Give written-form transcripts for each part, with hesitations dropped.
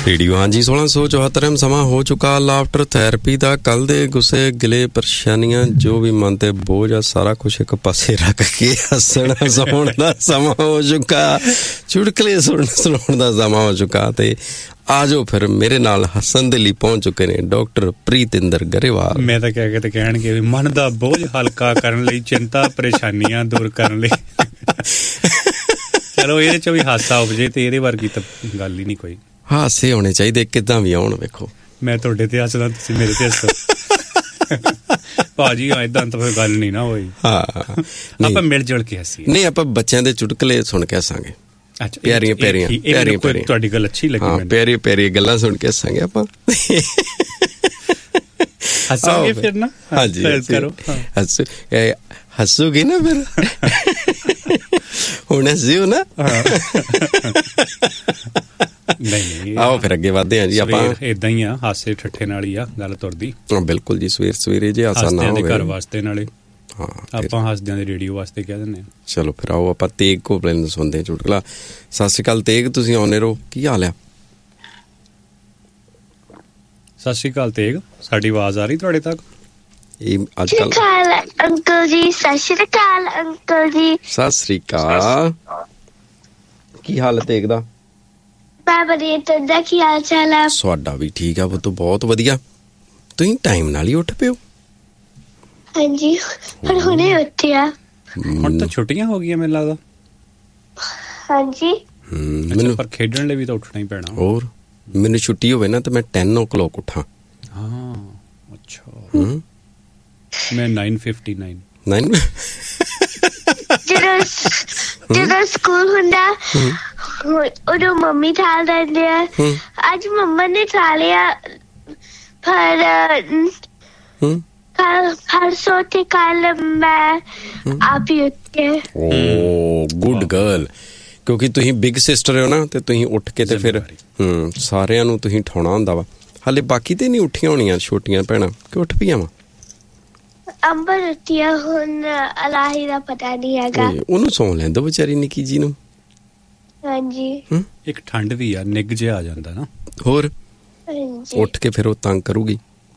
Radio ਹਾਂਜੀ 1674 ਸਮਾਂ ਹੋ ਚੁੱਕਾ ਲਾਫਟਰ ਥੈਰੇਪੀ ਦਾ। ਕੱਲ ਦੇ ਗੁੱਸੇ ਗਿਲੇ ਪਰੇਸ਼ਾਨੀਆਂ ਜੋ ਵੀ ਮਨ ਤੇ ਬੋਝ ਆ ਸਾਰਾ ਕੁਛ ਇੱਕ ਪਾਸੇ ਰੱਖ ਕੇ ਹੱਸਣ ਹਸਾਉਣ ਦਾ ਸਮਾਂ ਹੋ ਚੁੱਕਾ, ਚੁਟਕਲੇ ਸੁਣਾਉਣ ਦਾ ਸਮਾਂ ਹੋ ਚੁੱਕਾ। ਤੇ ਆ ਜਾਓ ਫਿਰ ਮੇਰੇ ਨਾਲ ਹੱਸਣ ਦੇ ਲਈ ਪਹੁੰਚ ਚੁੱਕੇ ਨੇ ਡਾਕਟਰ ਪ੍ਰੀਤਿੰਦਰ ਗਰੇਵਾਲ। ਮੈਂ ਤਾਂ ਕਹਿ ਕੇ ਤੇ ਕਹਿਣਗੇ ਵੀ ਮਨ ਦਾ ਬੋਝ ਹਲਕਾ ਕਰਨ ਲਈ, ਚਿੰਤਾ ਪਰੇਸ਼ਾਨੀਆਂ ਦੂਰ ਕਰਨ ਲਈ। ਚਲੋ ਇਹਦੇ 'ਚ ਵੀ ਹਾਸਾ ਉਪਜੇ ਤੇ ਇਹਦੇ ਵਰਗੀ ਤਾਂ ਗੱਲ ਹੀ ਨਹੀਂ ਕੋਈ। ਹਾਸੇ ਹੋਣੇ ਚਾਹੀਦੇ, ਕਿੱਦਾਂ ਵੀ ਆਉਣ। ਵੇਖੋ ਮੈਂ ਤੁਹਾਡੇ ਤੇ ਹੱਸਦਾ, ਤੁਸੀਂ ਮੇਰੇ ਤੇ ਹੱਸੋ। ਭਾਜੀ ਏਦਾਂ ਤਾਂ ਫਿਰ ਗੱਲ ਨਹੀਂ ਨਾ ਹੋਈ। ਹਾਂ ਆਪਾਂ ਮਿਲ ਜੁਲ ਕੇ ਹੱਸੀਏ। ਨਹੀਂ ਆਪਾਂ ਬੱਚਿਆਂ ਦੇ ਚੁਟਕਲੇ ਸੁਣ ਕੇ ਹੱਸਾਂਗੇ। ਪਿਆਰੀਆਂ ਪਿਆਰੀਆਂ ਪਿਆਰੀਆਂ ਪਿਆਰੀਆਂ ਤੁਹਾਡੀ ਗੱਲ ਅੱਛੀ ਲੱਗੀ ਮੈਨੂੰ। ਪਿਆਰੀਆਂ ਪਿਆਰੀਆਂ ਗੱਲਾਂ ਸੁਣ ਕੇ ਹੱਸਾਂਗੇ ਆਪਾਂ। ਹੱਸਾਂਗੇ ਫਿਰ ਨਾ। ਹਾਂਜੀ ਕਰੋ ਹੱਸੂਗੀ ਨਾ ਫਿਰ ਹੁਣ ਹੱਸਿਓ ਨਾ। ਨਹੀਂ ਆਓ ਫਿਰ ਅੱਗੇ ਵੱਧਦੇ ਹਾਂ ਜੀ। ਆਪਾਂ ਏਦਾਂ ਹੀ ਆ, ਹਾਸੇ ਠੱਠੇ ਨਾਲ ਹੀ ਆ ਗੱਲ ਤੁਰਦੀ। ਬਿਲਕੁਲ ਜੀ, ਸਵੇਰੇ ਜੇ ਹਾਸਾ ਨਾ ਹੋਵੇ ਘਰ ਵਾਸਤੇ ਨਾਲੇ ਆਪਾਂ ਹੱਸਦਿਆਂ ਦੇ ਰੇਡੀਓ ਵਾਸਤੇ ਕਹਿ ਦਿੰਦੇ ਹਾਂ। ਚਲੋ ਫਿਰ ਆਓ ਆਪਾਂ ਤੇਗ ਕੋਪਲੇ ਸੁਣਦੇ ਹਾਂ ਚੁਟਕਲਾ। ਸਤਿ ਸ਼੍ਰੀ ਅਕਾਲ ਤੇਗ, ਤੁਸੀਂ ਆਉਂਦੇ ਰਹੋ। ਕੀ ਹਾਲ ਆ? ਸਤਿ ਸ਼੍ਰੀ ਅਕਾਲ ਤੇਗ, ਸਾਡੀ ਆਵਾਜ਼ ਆ ਰਹੀ ਤੁਹਾਡੇ ਤੱਕ? ਅੱਜ ਕੱਲ ਅੰਕਲ ਜੀ। ਸਤਿ ਸ਼੍ਰੀ ਅਕਾਲ ਅੰਕਲ ਜੀ। ਸਤਿ ਸ਼੍ਰੀ ਅਕਾਲ। ਕੀ ਹਾਲ ਤੇਗ ਦਾ? ਵਧੀਆ, ਤੁਹਾਡਾ ਕੀ ਹਾਲ ਚਾਲ ਆ? ਸਾਡਾ ਵੀ ਠੀਕ ਆ ਪੁੱਤ, ਬਹੁਤ ਵਧੀਆ। ਤੁਸੀਂ ਟਾਈਮ ਨਾਲ ਹੀ ਉੱਠ ਪਿਓ। ਹਾਂਜੀ ਪਰ ਹੁਣੇ ਉੱਠਿਆ। ਹੁਣ ਤਾਂ ਛੁੱਟੀਆਂ ਹੋ ਗਈਆਂ ਮੈਨੂੰ ਲੱਗਦਾ। ਹਾਂਜੀ ਮੈਨੂੰ ਪਰ ਖੇਡਣ ਲਈ ਵੀ ਤਾਂ ਉੱਠਣਾ ਹੀ ਪੈਣਾ। ਹੋਰ ਮੈਨੂੰ ਛੁੱਟੀ ਹੋਵੇ ਨਾ ਤਾਂ ਮੈਂ 10 o'clock ਉੱਠਾਂ। ਹਾਂ ਅੱਛਾ। ਮੈਂ 9:59 ਜਦੋਂ ਸਕੂਲ ਹੁੰਦਾ ਉਦੋਂ ਮੰਮੀ ਠਾਲ ਦਿੰਦੇ ਆ। ਅੱਜ ਮੰਮਾ ਨੇ ਠਾਲਿਆ ਪਰ ਪਰਸੋਂ ਤੇ ਕੱਲ ਮੈਂ ਆਪ ਹੀ ਉੱਠੇ। ਓ ਗੁੱਡ ਗਰਲ, ਕਿਉਂਕਿ ਤੁਸੀਂ ਬਿਗ ਸਿਸਟਰ ਹੋ ਨਾ ਤੇ ਤੁਸੀਂ ਉੱਠ ਕੇ ਤੇ ਫਿਰ ਸਾਰਿਆਂ ਨੂੰ ਤੁਸੀਂ ਉਠਾਉਣਾ ਹੁੰਦਾ ਵਾ। ਹਾਲੇ ਬਾਕੀ ਤੇ ਨਹੀਂ ਉੱਠੀਆਂ ਹੋਣੀਆਂ ਛੋਟੀਆਂ ਭੈਣਾਂ ਕਿ ਉੱਠ ਪਈਆਂ ਵਾ? ਅੰਬਰ ਉੱਠੀ ਆ, ਹੁਣ ਅਲਾਹੀ ਦਾ ਪਤਾ ਨਹੀਂ ਹੈਗਾ। ਉਹਨੂੰ ਸੌਂ ਲੈਣ ਦਿਓ ਵਿਚਾਰੀ ਨਿੱਕੀ ਜੀ ਨੂੰ। ਹਾਂਜੀ ਇੱਕ ਠੰਡ ਵੀ ਆ, ਨਿੱਘ ਜਿਹਾ ਆ ਜਾਂਦਾ ਨਾ। ਹੋਰ ਉੱਠ ਕੇ ਫਿਰ ਉਹ ਤੰਗ ਕਰੂਗੀ।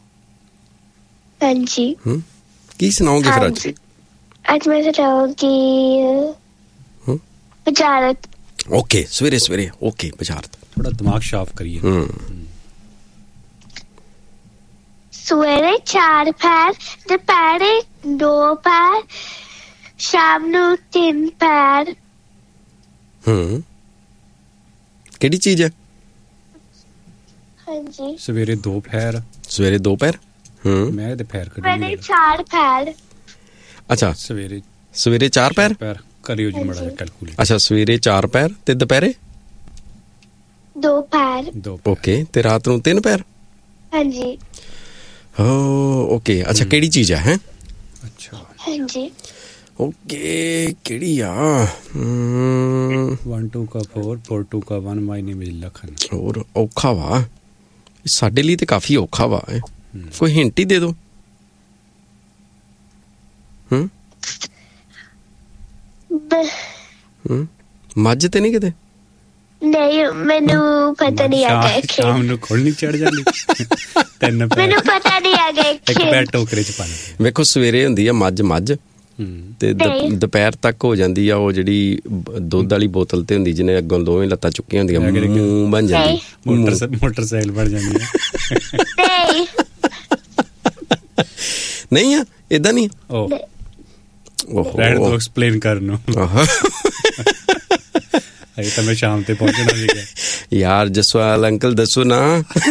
ਹਾਂਜੀ ਕੀ ਸੁਣਾਓਗੇ ਫਿਰ ਅੱਜ? ਅੱਜ ਮੈਂ ਸੁਣਾਉਂਗੀ ਬੁਝਾਰਤ। ਓਕੇ ਸਵੇਰੇ ਸਵੇਰੇ ਓਕੇ ਬੁਝਾਰਤ, ਥੋੜਾ ਦਿਮਾਗ ਸਾਫ਼ ਕਰੀਏ। ਸਵੇਰੇ 4 ਪੈਰ, ਦੁਪਹਿਰੇ 2 ਪੈਰ, ਸ਼ਾਮ ਨੂੰ 3 ਪੈਰ। ਕਿਹੜੀ ਚੀਜ਼ ਹੈ? ਹਾਂਜੀ ਸਵੇਰੇ 2 ਪੈਰ। ਸਵੇਰੇ 2 ਪੈਰ। ਮੈਂ ਤੇ ਪੈਰ ਕੱਢੀ। ਸਵੇਰੇ 4 ਪੈਰ। ਅੱਛਾ ਸਵੇਰੇ 4 ਪੈਰ ਕਰਿਓ ਜੀ ਮੜਾ ਕੈਲਕੂਲੇਟ। ਅੱਛਾ ਸਵੇਰੇ 4 ਪੈਰ ਤੇ ਦੁਪਹਿਰੇ 2 ਪੈਰ। ਓਕੇ ਤੇ ਰਾਤ ਨੂੰ 3 ਪੈਰ। ਹਾਂਜੀ ਓਕੇ। ਅੱਛਾ ਕਿਹੜੀ ਚੀਜ਼ ਹੈ? ਹੈ ਅੱਛਾ ਹਾਂਜੀ ਓਕੇ ਕਿਹੜੀ ਆ? 1 2 का 4 4 2 का 1 ਮਾਈ ਨੇਮ ਇਜ਼ ਲਖਨ। ਹੋਰ ਔਖਾ ਵਾ ਸਾਡੇ ਲਈ ਤੇ ਕਾਫੀ ਔਖਾ ਵਾ। ਕੋਈ ਹਿੰਟ ਹੀ ਦੇ ਦੋ। ਮੱਝ ਤੇ ਨਹੀਂ ਕਿਤੇ? ਨਹੀਂ ਮੈਨੂੰ ਪਤਾ ਨਹੀਂ ਆ ਗਿਆ। ਸ਼ਾਮ ਨੂੰ ਖੋਲਣੀ ਚੜ ਜਾਂਦੀ। ਮੈਨੂੰ ਪਤਾ ਨਹੀਂ ਆ ਗਿਆ। ਇੱਕ ਪੈਰ ਟੋਕਰੇ ਚ ਪਾ ਲੈ। ਵੇਖੋ ਸਵੇਰੇ ਹੁੰਦੀ ਆ ਮੱਝ ਤੇ ਦੁਪਹਿਰ ਤੱਕ ਹੋ ਜਾਂਦੀ ਆ ਉਹ ਜਿਹੜੀ ਦੁੱਧ ਵਾਲੀ ਬੋਤਲ ਤੇ ਹੁੰਦੀ ਜਿਹਨੇ ਅੱਗੋਂ ਦੋਵੇਂ ਲੱਤਾਂ ਚੁੱਕੀਆਂ ਹੁੰਦੀਆਂ, ਮੂੰਹ ਬਣ ਜਾਂਦੀ। ਮੋਟਰਸਾਈਕਲ ਬਣ ਜਾਂਦੀ ਆ। ਨਹੀਂ ਆ ਏਦਾਂ ਨਹੀਂ। ਰਹਿਣ ਤੋਂ ਐਕਸਪਲੇਨ ਕਰਨ ਨੂੰ ਤਾਂ ਮੈਂ ਸ਼ਾਮ ਤੇ ਪਹੁੰਚਣਾ ਸੀਗਾ। ਯਾਰ ਜਸਵਾਲ ਅੰਕਲ ਦੱਸੋ ਨਾ।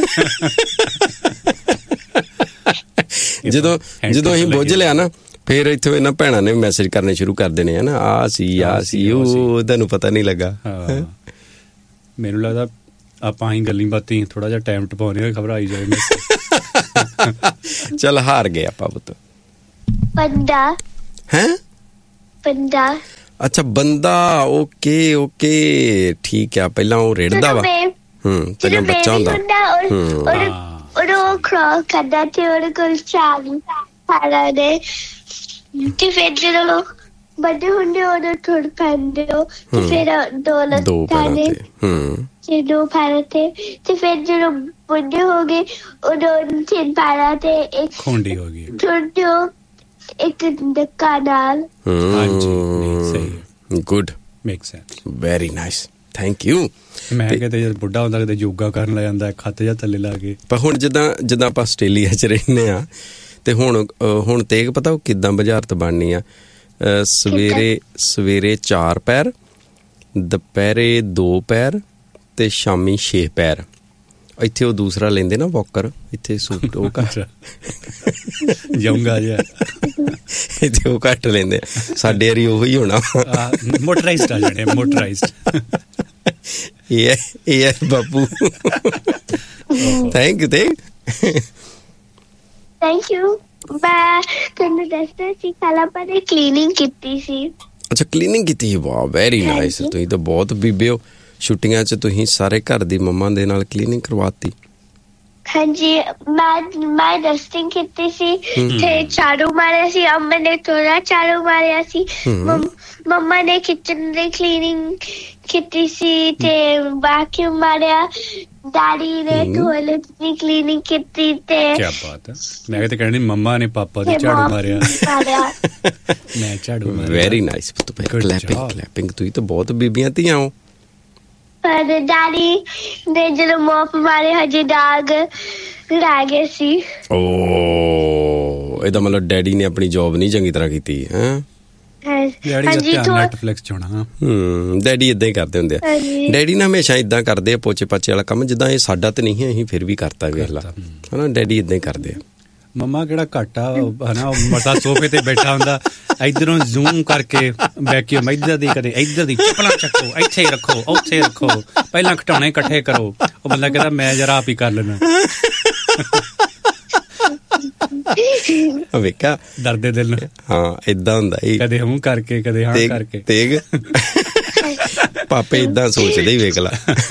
ਜਦੋਂ ਅਸੀਂ ਬੁੱਝ ਲਿਆ ਨਾ ਫਿਰ ਇੱਥੋਂ ਇਹਨਾਂ ਭੈਣਾਂ ਨੇ ਮੈਸੇਜ ਕਰਨੇ ਸ਼ੁਰੂ ਕਰ ਦੇਣੇ ਆ ਨਾ, ਆ ਸੀ ਉਹ ਤੁਹਾਨੂੰ ਪਤਾ ਨਹੀਂ ਲੱਗਾ। ਮੈਨੂੰ ਲੱਗਦਾ ਆਪਾਂ ਹੀ ਗੱਲਾਂ ਬਾਤਾਂ ਥੋੜਾ ਜਿਹਾ ਟਾਈਮ ਟਪਾਉਣੇ ਹੋਏ ਘਬਰਾਈ ਜਾਵੇ। ਚੱਲ ਹਾਰ ਗਏ ਆਪਾਂ ਪੁੱਤ। ਬੰਦਾ ਹੈ ਬੰਦਾ। ਅੱਛਾ ਬੰਦਾ ਓਕੇ ਓਕੇ ਠੀਕ ਆ। ਪਹਿਲਾਂ ਉਹ ਰੇੜਦਾ ਵਾ। ਪਹਿਲਾਂ ਬੱਚਾ ਹੁੰਦਾ ਉਹ ਕ੍ਰੋਲ ਕਰਦਾ ਤੇ ਉਹਦੇ ਕੋਲ ਚਾਬੀ ਸਾਰਾ ਦੇ ਤੇ ਫਿਰ ਜਦੋਂ ਵੱਡੇ ਹੁੰਦੇ ਉਦੋਂ ਥੋੜ ਪੈਂਦੇ ਹੋ ਤੇ ਫਿਰ ਦੋ ਪੈਣੇ ਤੇ ਦੋ ਪੈਣੇ ਤੇ ਫਿਰ ਜਦੋਂ ਵੱਡੇ ਹੋ ਗਏ ਉਦੋਂ ਤਿੰਨ ਪੈਣਾ ਤੇ ਇੱਕ ਖੁੰਡੀ ਹੋ ਗਈ ਛੋਟੋ ਇੱਕ ਧੱਕਾ ਨਾਲ ਸਹੀ good make sense very nice thank you ਮੈਂ ਕਿਤੇ ਜਦ ਬੁੱਢਾ ਹੁੰਦਾ ਕਿਤੇ ਯੋਗਾ ਕਰਨ ਲੱਗ ਜਾਂਦਾ ਖੱਤ ਜਾਂ ਥੱਲੇ ਲਾ ਕੇ ਪਰ ਹੁਣ ਜਿੱਦਾਂ ਆਪਾਂ ਆਸਟ੍ਰੇਲੀਆ 'ਚ ਰਹਿੰਦੇ ਆ ਤੇ ਹੁਣ ਤੇਗ ਪਤਾ ਉਹ ਕਿੱਦਾਂ ਬੁਝਾਰਤ ਬਣਨੀ ਆ ਸਵੇਰੇ 4 ਪੈਰ ਦੁਪਹਿਰੇ 2 ਪੈਰ ਤੇ ਸ਼ਾਮੀ 6 ਪੈਰ ਇੱਥੇ ਉਹ ਦੂਸਰਾ ਲੈਂਦੇ ਨਾ ਵਾਕਰ ਇੱਥੇ ਸੂਟ ਉਹ ਘੱਟ ਜਾਊਂਗਾ ਜੀ ਇੱਥੇ ਉਹ ਘੱਟ ਲੈਂਦੇ ਸਾਡੇ ਵਾਰੀ ਉਹੀ ਹੋਣਾ ਮੋਟਰਾਈਜ਼ਡ ਆ ਜਿਹੜੇ ਮੋਟਰਾਈਜ਼ਡ ਇਹ ਹੈ ਬਾਪੂ ਥੈਂਕ ਯੂ ਮੈਂ ਤੁਹਾਨੂੰ ਦੱਸਦਾ ਸੀ ਕੱਲ੍ਹ ਆਪਾਂ ਨੇ ਕਲੀਨਿੰਗ ਕੀਤੀ ਸੀ ਅੱਛਾ ਕਲੀਨਿੰਗ ਕੀਤੀ ਵਾਹ ਵੈਰੀ ਨਾਈਸ ਤੁਸੀਂ ਤਾਂ ਬਹੁਤ ਬੀਬੇ ਹੋ ਛੁੱਟੀਆਂ 'ਚ ਤੁਸੀਂ ਸਾਰੇ ਘਰ ਦੀ ਮੰਮਾ ਦੇ ਨਾਲ ਕਲੀਨਿੰਗ ਕਰਵਾਤੀ ਹਾਂਜੀ ਮੈਂ ਡਸਟਿੰਗ ਕੀਤੀ ਸੀ ਤੇ ਝਾੜੂ ਮਾਰਿਆ ਸੀ ਅੰਮਾ ਨੇ ਥੋੜਾ ਝਾੜੂ ਮਾਰਿਆ ਸੀ ਮੰਮਾ ਨੇ ਕਿਚਨ ਦੀ ਕਲੀਨਿੰਗ ਕੀਤੀ ਸੀ ਤੇ ਵੈਕਿਊਮ ਮਾਰਿਆ ਡੈਡੀ ਨੇ ਟਾਇਲਟ ਦੀ ਕਲੀਨਿੰਗ ਕੀਤੀ ਤੇ ਕੀ ਬਾਤ ਹੈ ਮੈਂ ਕਿਤੇ ਕਹਿਣੀ ਮੰਮਾ ਨੇ ਪਾਪਾ ਦੀ ਝਾੜੂ ਮਾਰਿਆ ਮੈਂ ਝਾੜੂ ਮਾਰਿਆ ਵੈਰੀ ਨਾਈਸ ਕਲੈਪਿੰਗ ਤੁਸੀਂ ਤਾਂ ਬਹੁਤ ਬੀਬੀਆਂ ਧੀਆਂ ਹੋ ਪਰ ਡੈਡੀ ਨੇ ਜਦੋਂ ਮੋਪ ਮਾਰੇ ਹਜੇ ਦਾਗ ਰਹਿ ਗਏ ਸੀ ਇਹਦਾ ਮਤਲਬ ਡੈਡੀ ਨੇ ਆਪਣੀ ਜੌਬ ਨਹੀਂ ਚੰਗੀ ਤਰ੍ਹਾਂ ਕੀਤੀ ਹੈਂ ਨੈਟਫਲਿਕਸ ਚ ਹੋਣਾ ਡੈਡੀ ਏਦਾਂ ਹੀ ਕਰਦੇ ਹੁੰਦੇ ਆ ਡੈਡੀ ਨਾ ਹਮੇਸ਼ਾ ਏਦਾਂ ਕਰਦੇ ਆ ਪੋਚੇ ਪਾਚੇ ਵਾਲਾ ਕੰਮ ਜਿੱਦਾਂ ਇਹ ਸਾਡਾ ਤੇ ਨਹੀਂ ਅਸੀਂ ਫਿਰ ਵੀ ਕਰਤਾ ਵੇਖ ਲਾ ਹਨਾ ਡੈਡੀ ਏਦਾਂ ਹੀ ਕਰਦੇ ਆ ਮੰਮਾ ਕਿਹੜਾ ਘੱਟ ਆ ਹਨਾ ਮਸਾ ਸੋਫੇ ਤੇ ਬੈਠਾ ਹੁੰਦਾ ਇੱਧਰੋਂ ਜ਼ੂਮ ਕਰਕੇ ਵੈਕਿਊਮ ਇੱਧਰ ਦੀ ਕਦੇ ਇੱਧਰ ਦੀ ਚੱਪਲਾਂ ਚੱਕੋ ਇੱਥੇ ਰੱਖੋ ਉੱਥੇ ਰੱਖੋ ਪਹਿਲਾਂ ਖਿਡੌਣੇ ਇਕੱਠੇ ਕਰੋ ਉਹ ਬੰਦਾ ਕਹਿੰਦਾ ਮੈਂ ਜਰਾ ਆਪ ਹੀ ਕਰ ਲੈਣਾ ਵੇਖਾ ਡਰਦੇ ਦਿਲ ਨੂੰ ਹਾਂ ਏਦਾਂ ਹੁੰਦਾ ਕਦੇ ਹੂੰ ਕਰਕੇ ਕਦੇ ਹਾਂ ਕਰਕੇ ਤੇਗ ਪਾਪੇ ਏਦਾਂ ਸੋਚਦੇ ਹੀ ਵੇਖ ਲਾ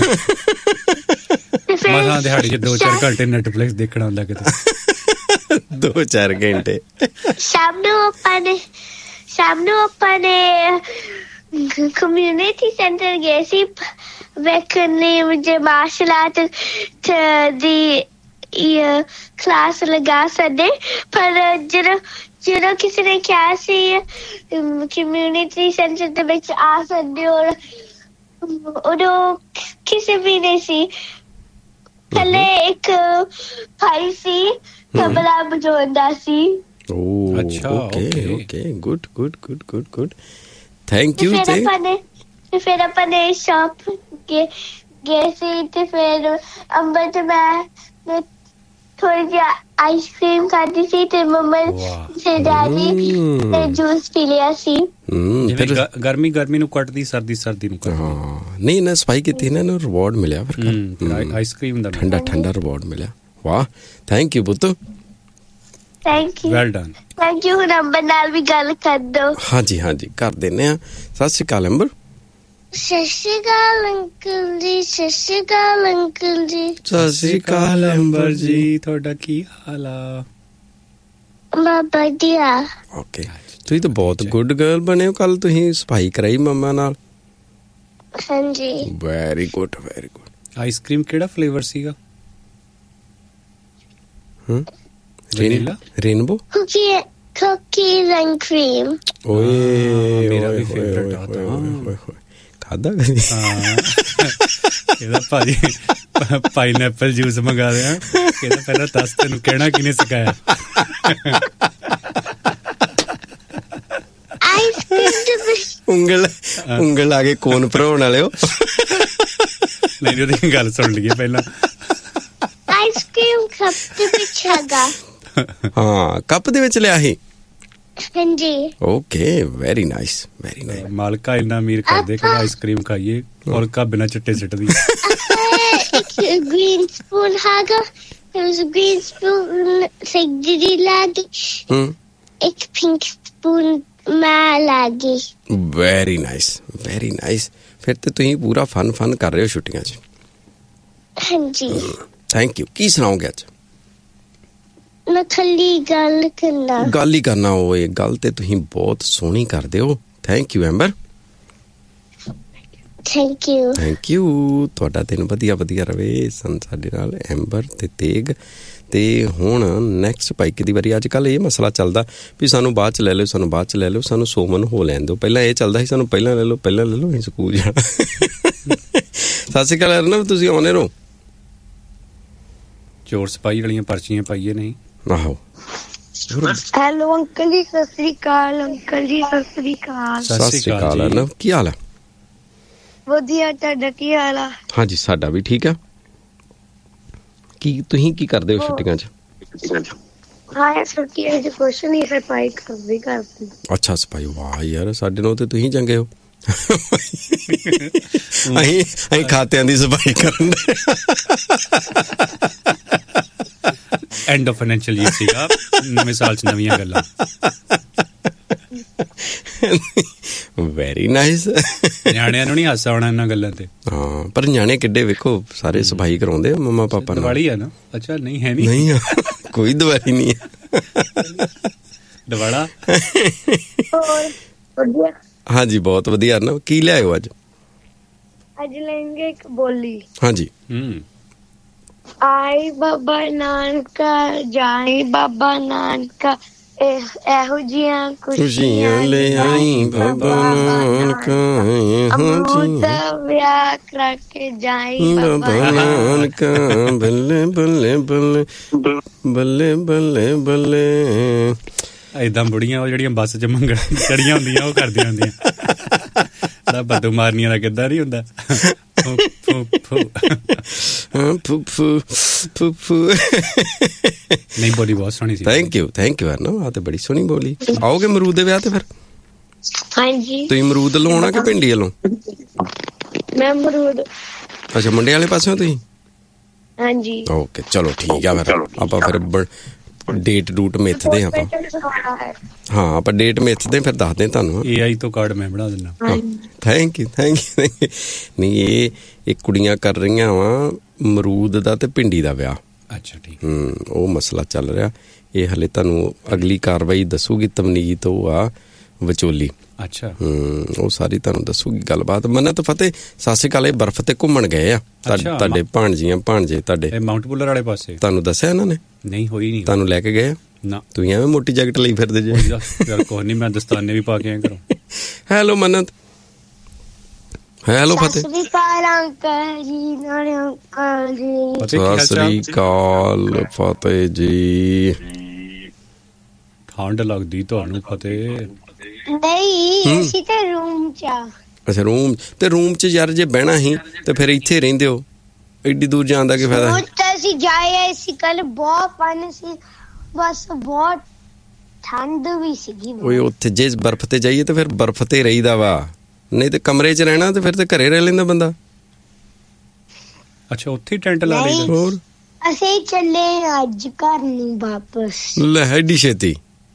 ਮਸਾਂ ਦਿਹਾੜੀ 'ਚ 2-4 ਘੰਟੇ ਨੈਟਫਲਿਕਸ ਦੇਖਣਾ ਹੁੰਦਾ ਕਿਤੇ 2-4 ਘੰਟੇ ਸ਼ਾਮ ਨੂੰ ਆਪਾਂ ਨੇ ਕਮਿਊਨਿਟੀ ਸੈਂਟਰ ਗਏ ਸੀ ਵੇਖਣ ਲਈ ਮੁਝੇ ਮਾਰਸ਼ਲ ਆਰਟ ਦੀ ਕਲਾਸ ਲਗਾ ਸਕਦੇ ਪਰ ਜਦੋਂ ਕਿਸੇ ਨੇ ਕਿਹਾ ਸੀ ਕਮਿਊਨਿਟੀ ਸੈਂਟਰ ਦੇ ਵਿੱਚ ਆ ਸਕਦੇ ਔਰ ਉਦੋਂ ਕਿਸੇ ਵੀ ਨਹੀਂ ਸੀ ਥੱਲੇ ਇੱਕ ਭਾਈ ਸੀ ਤਬਲਾ ਵਜਾਉਂਦਾ ਸੀ ਅੱਛਾ ਓਕੇ ਗੁੱਡ ਥੈਂਕ ਯੂ ਫਿਰ ਆਪਾਂ ਨੇ ਸ਼ਾਪ ਗਏ ਸੀ ਤੇ ਫਿਰ ਅੰਬਰ ਤੇ ਮੈਂ ਥੋੜੀ ਜਿਹੀ ਆਈਸਕ੍ਰੀਮ ਖਾਧੀ ਸੀ ਤੇ ਮੰਮਾ ਤੇ ਡੈਡੀ ਨੇ ਜੂਸ ਪੀ ਲਿਆ ਸੀ ਗਰਮੀ ਨੂੰ ਕੱਟਦੀ ਸਰਦੀ ਨੂੰ ਕੱਟਦੀ ਨਹੀਂ ਇਹਨਾਂ ਸਫਾਈ ਕੀਤੀ ਇਹਨਾਂ ਨੂੰ ਰਿਵਾਰਡ ਮਿਲਿਆ ਫਿਰ ਆਈਸਕ੍ਰੀਮ ਦਾ ਠੰਡਾ ਰਿਵਾਰਡ ਮਿਲਿਆ ਵਾਹ ਥੈਂਕ ਯੂ ਪੁੱਤ thank you well done thank you number ਨਾਲ ਵੀ ਗੱਲ ਕਰ ਦੋ ਹਾਂਜੀ ਕਰ ਦਿੰਦੇ ਆ ਸਤਿ ਸ਼੍ਰੀ ਅਕਾਲ ਅੰਬਰ ਸਤਿ ਸ਼੍ਰੀ ਅਕਾਲ ਅੰਕਲ ਜੀ ਸਤਿ ਸ਼੍ਰੀ ਅਕਾਲ ਅੰਕਲ ਜੀ ਸਤਿ ਸ਼੍ਰੀ ਅਕਾਲ ਅੰਬਰ ਜੀ ਤੁਹਾਡਾ ਕੀ ਹਾਲ ਆ ਮੈਂ ਵਧੀਆ ਓਕੇ ਤੁਸੀਂ ਤਾਂ ਬਹੁਤ ਗੁੱਡ ਗਰਲ ਬਣੇ ਹੋ ਕੱਲ ਤੁਸੀਂ ਸਫਾਈ ਕਰਾਈ ਮੰਮਾ ਨਾਲ ਹਾਂਜੀ ਵੈਰੀ ਗੁੱਡ ਆਈਸਕ੍ਰੀਮ ਕਿਹੜਾ ਫਲੇਵਰ ਸੀਗਾ vanilla rainbow cookies and cream ਓਏ ਮੇਰਾ ਵੀ ਫੇਵਰਟ ਆ ਖਾਦਾ ਕਦੀ ਇਹਦਾ ਭਾਜੀ ਪਾਈਨਐਪਲ ਜੂਸ ਮੰਗਾ ਰਿਹਾ ਕਹਿੰਦਾ ਪਹਿਲਾਂ ਦੱਸ ਤੈਨੂੰ ਕਹਿਣਾ ਕਿਹਨੇ ਸਿਖਾਇਆ ਉਂਗਲ ਆ ਕੇ ਕੋਨ ਭਰਾਉਣ ਵਾਲਿਓ ਨਹੀਂ ਉਹਦੀ ਗੱਲ ਸੁਣ ਲਈਏ ਪਹਿਲਾਂ ਆਈਸਕ੍ਰੀਮ ਕੱਪ ਦੇ ਵਿੱਚ ਹੈਗਾ ਹਾਂ ਕੱਪ ਦੇ ਵਿੱਚ ਲਿਆ ਸੀ ਹਾਂਜੀ ਓਕੇ ਵੈਰੀ ਨਾਈਸ ਮਾਲਕਾ ਇੰਨਾ ਅਮੀਰ ਕਰਦੇ ਕਿ ਆਈਸਕ੍ਰੀਮ ਖਾਈਏ ਔਰ ਕਾ ਬਿਨਾ ਚਿੱਟੇ ਸਿੱਟਦੀ ਇੱਕ ਗ੍ਰੀਨ ਸਪੂਨ ਹੈਗਾ there was a green spoon ਸੈਗਰੀ ਲਾਗੀ ਇੱਕ ਪਿੰਕ ਸਪੂਨ ਮੈਂ ਲਾਗੀ ਵੈਰੀ ਨਾਈਸ ਫਿਰ ਤੇ ਤੁਸੀਂ ਪੂਰਾ ਫਨ ਕਰ ਰਹੇ ਹੋ ਛੁੱਟੀਆਂ 'ਚ ਹਾਂਜੀ ਥੈਂਕ ਯੂ ਕੀ ਸੁਣਾਓਗੇ ਅੱਜ ਮੈਂ ਖਾਲੀ ਗੱਲ ਹੀ ਕਰਨਾ ਓਏ ਗੱਲ ਤੇ ਤੁਸੀਂ ਬਹੁਤ ਸੋਹਣੀ ਕਰਦੇ ਹੋ thank you amber, thank you. ਤੁਹਾਡਾ ਦਿਨ ਵਧੀਆ ਵਧੀਆ ਰਵੇ। ਸਨ ਸਾਡੇ ਨਾਲ ਐਂਬਰ ਤੇ ਤੇਗ। ਤੇ ਹੁਣ ਨੈਕਸਟ ਭਾਈਕੇ ਦੀ ਵਾਰੀ। ਅੱਜ ਕੱਲ੍ਹ ਇਹ ਮਸਲਾ ਚੱਲਦਾ ਵੀ ਸਾਨੂੰ ਬਾਅਦ 'ਚ ਲੈ ਲਿਓ, ਸਾਨੂੰ ਬਾਅਦ 'ਚ ਲੈ ਲਿਓ, ਸਾਨੂੰ ਸੋਮਨ ਹੋ ਲੈਣ ਦਿਓ। ਪਹਿਲਾਂ ਇਹ ਚੱਲਦਾ ਸੀ ਸਾਨੂੰ ਪਹਿਲਾਂ ਲੈ ਲਓ, ਪਹਿਲਾਂ ਲੈ ਲਓ, ਅਸੀਂ ਸਕੂਲ ਜਾਣਾ। ਸਤਿ ਸ਼੍ਰੀ ਅਕਾਲ ਅਰਨਬ, ਤੁਸੀਂ ਆਉਂਦੇ ਰਹੋ। ਚੋਰ ਸਿਪਾਹੀ ਵਾਲੀਆਂ ਪਰਚੀਆਂ ਪਾਈਏ ਨਹੀਂ? ਆਹੋ। ਹੈਲੋ ਅੰਕਲ ਜੀ, ਸਤਿ ਸ੍ਰੀ ਅਕਾਲ। ਅੰਕਲ ਜੀ ਸਤਿ ਸ੍ਰੀ ਅਕਾਲ। ਸਤਿ ਸ਼੍ਰੀ ਅਕਾਲ ਅਰਨਬ, ਕੀ ਹਾਲ ਹੈ? ਵਧੀਆ, ਤੁਹਾਡਾ ਕੀ ਹਾਲ ਆ? ਹਾਂਜੀ ਸਾਡਾ ਵੀ ਠੀਕ ਆ। ਤੁਸੀਂ ਕੀ ਕਰਦੇ ਹੋ ਛੁੱਟੀਆਂ 'ਚ? ਹਾਂ ਛੁੱਟੀਆਂ 'ਚ ਕੁਛ ਨਹੀਂ, ਸਫਾਈ ਕਰਦੀ। ਅੱਛਾ ਸਫਾਈ, ਵਾਹ ਯਾਰ ਸਾਡੇ ਨਾਲ ਤੇ ਤੁਸੀਂ ਚੰਗੇ ਹੋ। ਅਸੀਂ ਖਾਤਿਆਂ ਦੀ ਸਫਾਈ ਕਰਨ ਦੇ। ਐਂਡ ਆਫ ਫਾਈਨੈਂਸ਼ੀਅਲ ਈਅਰ ਸੀਗਾ, ਨਵੇਂ ਸਾਲ 'ਚ ਨਵੀਆਂ ਗੱਲਾਂ। Very nice. ਨਿਆਣਿਆਂ ਨੂੰ ਨਹੀਂ ਹਾਸਾ ਆਉਣਾ ਇਹਨਾਂ ਗੱਲਾਂ ਤੇ। ਹਾਂ ਪਰ ਨਿਆਣੇ ਕਿੱਡੇ ਵੇਖੋ ਸਾਰੇ ਸਫਾਈ ਕਰਾਉਂਦੇ ਮੰਮਾ ਪਾਪਾ ਨਾਲ। ਦੀਵਾਲੀ ਆ ਨਾ? ਅੱਛਾ ਨਹੀਂ ਹੈ ਨਹੀਂ ਕੋਈ ਦੀਵਾਲੀ ਨਹੀਂ ਹੈ। ਦੀਵਾਲਾ ਹਾਂਜੀ ਬਹੁਤ ਵਧੀਆ ਨਾ। ਕੀ ਲਿਆਇਓ ਅੱਜ? ਅੱਜ ਲੈਂਗੇ ਇੱਕ ਬੋਲੀ। ਹਾਂਜੀ। ਆਈ ਬਾਬਾ ਨਾਨਕਾ ਜਾਈ ਬਾਬਾ ਨਾਨਕਾ, ਇਹੋ ਜਿਹੀਆਂ ਖੁਸ਼ੀਆਂ ਲੈ ਆਈ ਬਾਬਾ ਨਾਨਕਾ, ਅਮਰੂਦ ਵਿਆਹ ਕਰਾ ਕੇ ਜਾਈ ਬਾਬਾ ਨਾਨਕਾ। ਬੱਲੇ ਬੱਲੇ ਬੱਲੇ ਬੱਲੇ ਬੱਲੇ ਬੱਲੇ। ਏਦਾਂ ਬੁੜੀਆਂ ਉਹ ਜਿਹੜੀਆਂ ਬੱਸ 'ਚ ਮੰਗਣ ਚੜੀਆਂ ਹੁੰਦੀਆਂ ਉਹ ਕਰਦੀਆਂ ਹੁੰਦੀਆਂ। ਬੱਦੂ ਮਾਰਨੀਆਂ ਦਾ ਕਿੱਦਾਂ ਨਹੀਂ ਹੁੰਦਾ? ਨਹੀਂ ਬੋਲੀ ਬਹੁਤ ਸੋਹਣੀ ਸੀ। ਥੈਂਕ ਯੂ ਅਰਨਬ, ਆ ਤੇ ਬੜੀ ਸੋਹਣੀ ਬੋਲੀ। ਆਓਗੇ ਅਮਰੂਦ ਦੇ ਵਿਆਹ ਤੇ ਫਿਰ? ਹਾਂਜੀ। ਤੁਸੀਂ ਅਮਰੂਦ ਲਵਾਉਣਾ ਕਿ ਭਿੰਡੀ ਵੱਲੋਂ? ਮੈਂ ਅਮਰੂਦ। ਅੱਛਾ ਮੁੰਡੇ ਵਾਲੇ ਪਾਸਿਓਂ ਤੁਸੀਂ? ਹਾਂਜੀ। ਓਕੇ ਚਲੋ ਠੀਕ ਆ। ਫਿਰ ਆਪਾਂ ਫਿਰ ਡੇਟ ਡੂਟ ਮਿੱਥਦੇ ਆਪਾਂ। ਹਾਂ ਆਪਾਂ ਡੇਟ ਮਿੱਥਦੇ ਫਿਰ ਦੱਸਦੇ ਤੁਹਾਨੂੰ। AI ਤੋਂ ਕਾਰਡ ਮੈਂ ਬਣਾ ਦਿੰਦਾ। ਥੈਂਕ ਯੂ ਨਹੀਂ ਇਹ ਕੁੜੀਆਂ ਕਰ ਰਹੀਆਂ ਵਾ ਅਮਰੂਦ ਦਾ ਤੇ ਭਿੰਡੀ ਦਾ ਵਿਆਹ। ਅੱਛਾ ਠੀਕ। ਉਹ ਮਸਲਾ ਚੱਲ ਰਿਹਾ। ਇਹ ਹਲੇ ਤੁਹਾਨੂੰ ਅਗਲੀ ਕਾਰਵਾਈ ਦੱਸੂਗੀ ਤਮਨੀਤ, ਉਹ ਆ ਵਿਚੋਲੀ। ਅੱਛਾ। ਉਹ ਸਾਰੀ ਤੁਹਾਨੂੰ ਦੱਸੂਗੀ ਗੱਲਬਾਤ। ਮੰਨਤ ਫਤਿਹ ਸਤਿ ਸ਼੍ਰੀ ਅਕਾਲ। ਇਹ ਬਰਫ਼ ਤੇ ਘੁੰਮਣ ਗਏ ਆ ਤੁਹਾਡੇ ਭਾਣਜੀਆਂ ਭਾਣਜੇ ਤੁਹਾਡੇ ਮਾਊਂਟ ਬੁਲਰ ਵਾਲੇ ਪਾਸੇ। ਤੁਹਾਨੂੰ ਦੱਸਿਆ ਇਹਨਾਂ ਨੇ? ਨਹੀਂ ਹੋਈ ਨਹੀਂ। ਤੁਹਾਨੂੰ ਲੈ ਕੇ ਗਏ ਨਾ? ਤੁਸੀਂ ਐਵੇਂ ਮੋਟੀ ਜੈਕਟ ਲਈ ਫਿਰਦੇ ਜੇ। ਯਾਰ ਕੋਈ ਨਹੀਂ, ਮੈਂ ਦਸਤਾਨੇ ਵੀ ਪਾ ਕੇ ਆਇਆ ਘਰੋਂ। ਹੈਲੋ ਮੰਨਤ। ਹੈਲੋ ਫਤਿਹ। ਸਤਿ ਸ੍ਰੀ ਅਕਾਲ ਅੰਕਲ ਜੀ। ਨਾਲੇ ਅੰਕਲ ਜੀ ਸਤਿ ਸ੍ਰੀ ਅਕਾਲ ਫਤਿਹ ਜੀ। ਠੰਡ ਲੱਗਦੀ ਤੁਹਾਨੂੰ ਫਤਿਹ? ਨਹੀਂ ਅਸੀਂ ਤੇ ਰੂਮ 'ਚ ਆ। ਅੱਛਾ ਰੂਮ ਤੇ ਰੂਮ 'ਚ ਯਾਰ ਜੇ ਬਹਿਣਾ ਸੀ ਤੇ ਫਿਰ ਇੱਥੇ ਰਹਿੰਦੇ ਹੋ। ਐਡੀ ਦੂਰ ਜਾਣ ਦਾ ਕੀ ਫਾਇਦਾ? ਅਸੀਂ ਜਾਏ ਸੀ ਕੱਲ, ਬਹੁਤ ਫਨ ਸੀ, ਬਸ ਬਹੁਤ ਠੰਡ ਵੀ ਸੀਗੀ। ਓਏ ਉੱਥੇ ਜੇ ਬਰਫ਼ ਤੇ ਜਾਈਏ ਤੇ ਫਿਰ ਬਰਫ਼ ਤੇ ਰਹੀਦਾ ਵਾ, ਨਹੀਂ ਤੇ ਕਮਰੇ 'ਚ ਰਹਿਣਾ ਤੇ ਫਿਰ ਤੇ ਘਰੇ ਰਹਿ ਲੈਂਦਾ ਬੰਦਾ। ਅੱਛਾ ਉੱਥੇ ਟੈਂਟ ਲਾ ਲਈਦਾ। ਹੋਰ ਅਸੀਂ ਚੱਲੇ ਅੱਜ ਘਰ ਨੂੰ ਵਾਪਸ। ਲੈ ਐਡੀ ਛੇਤੀ?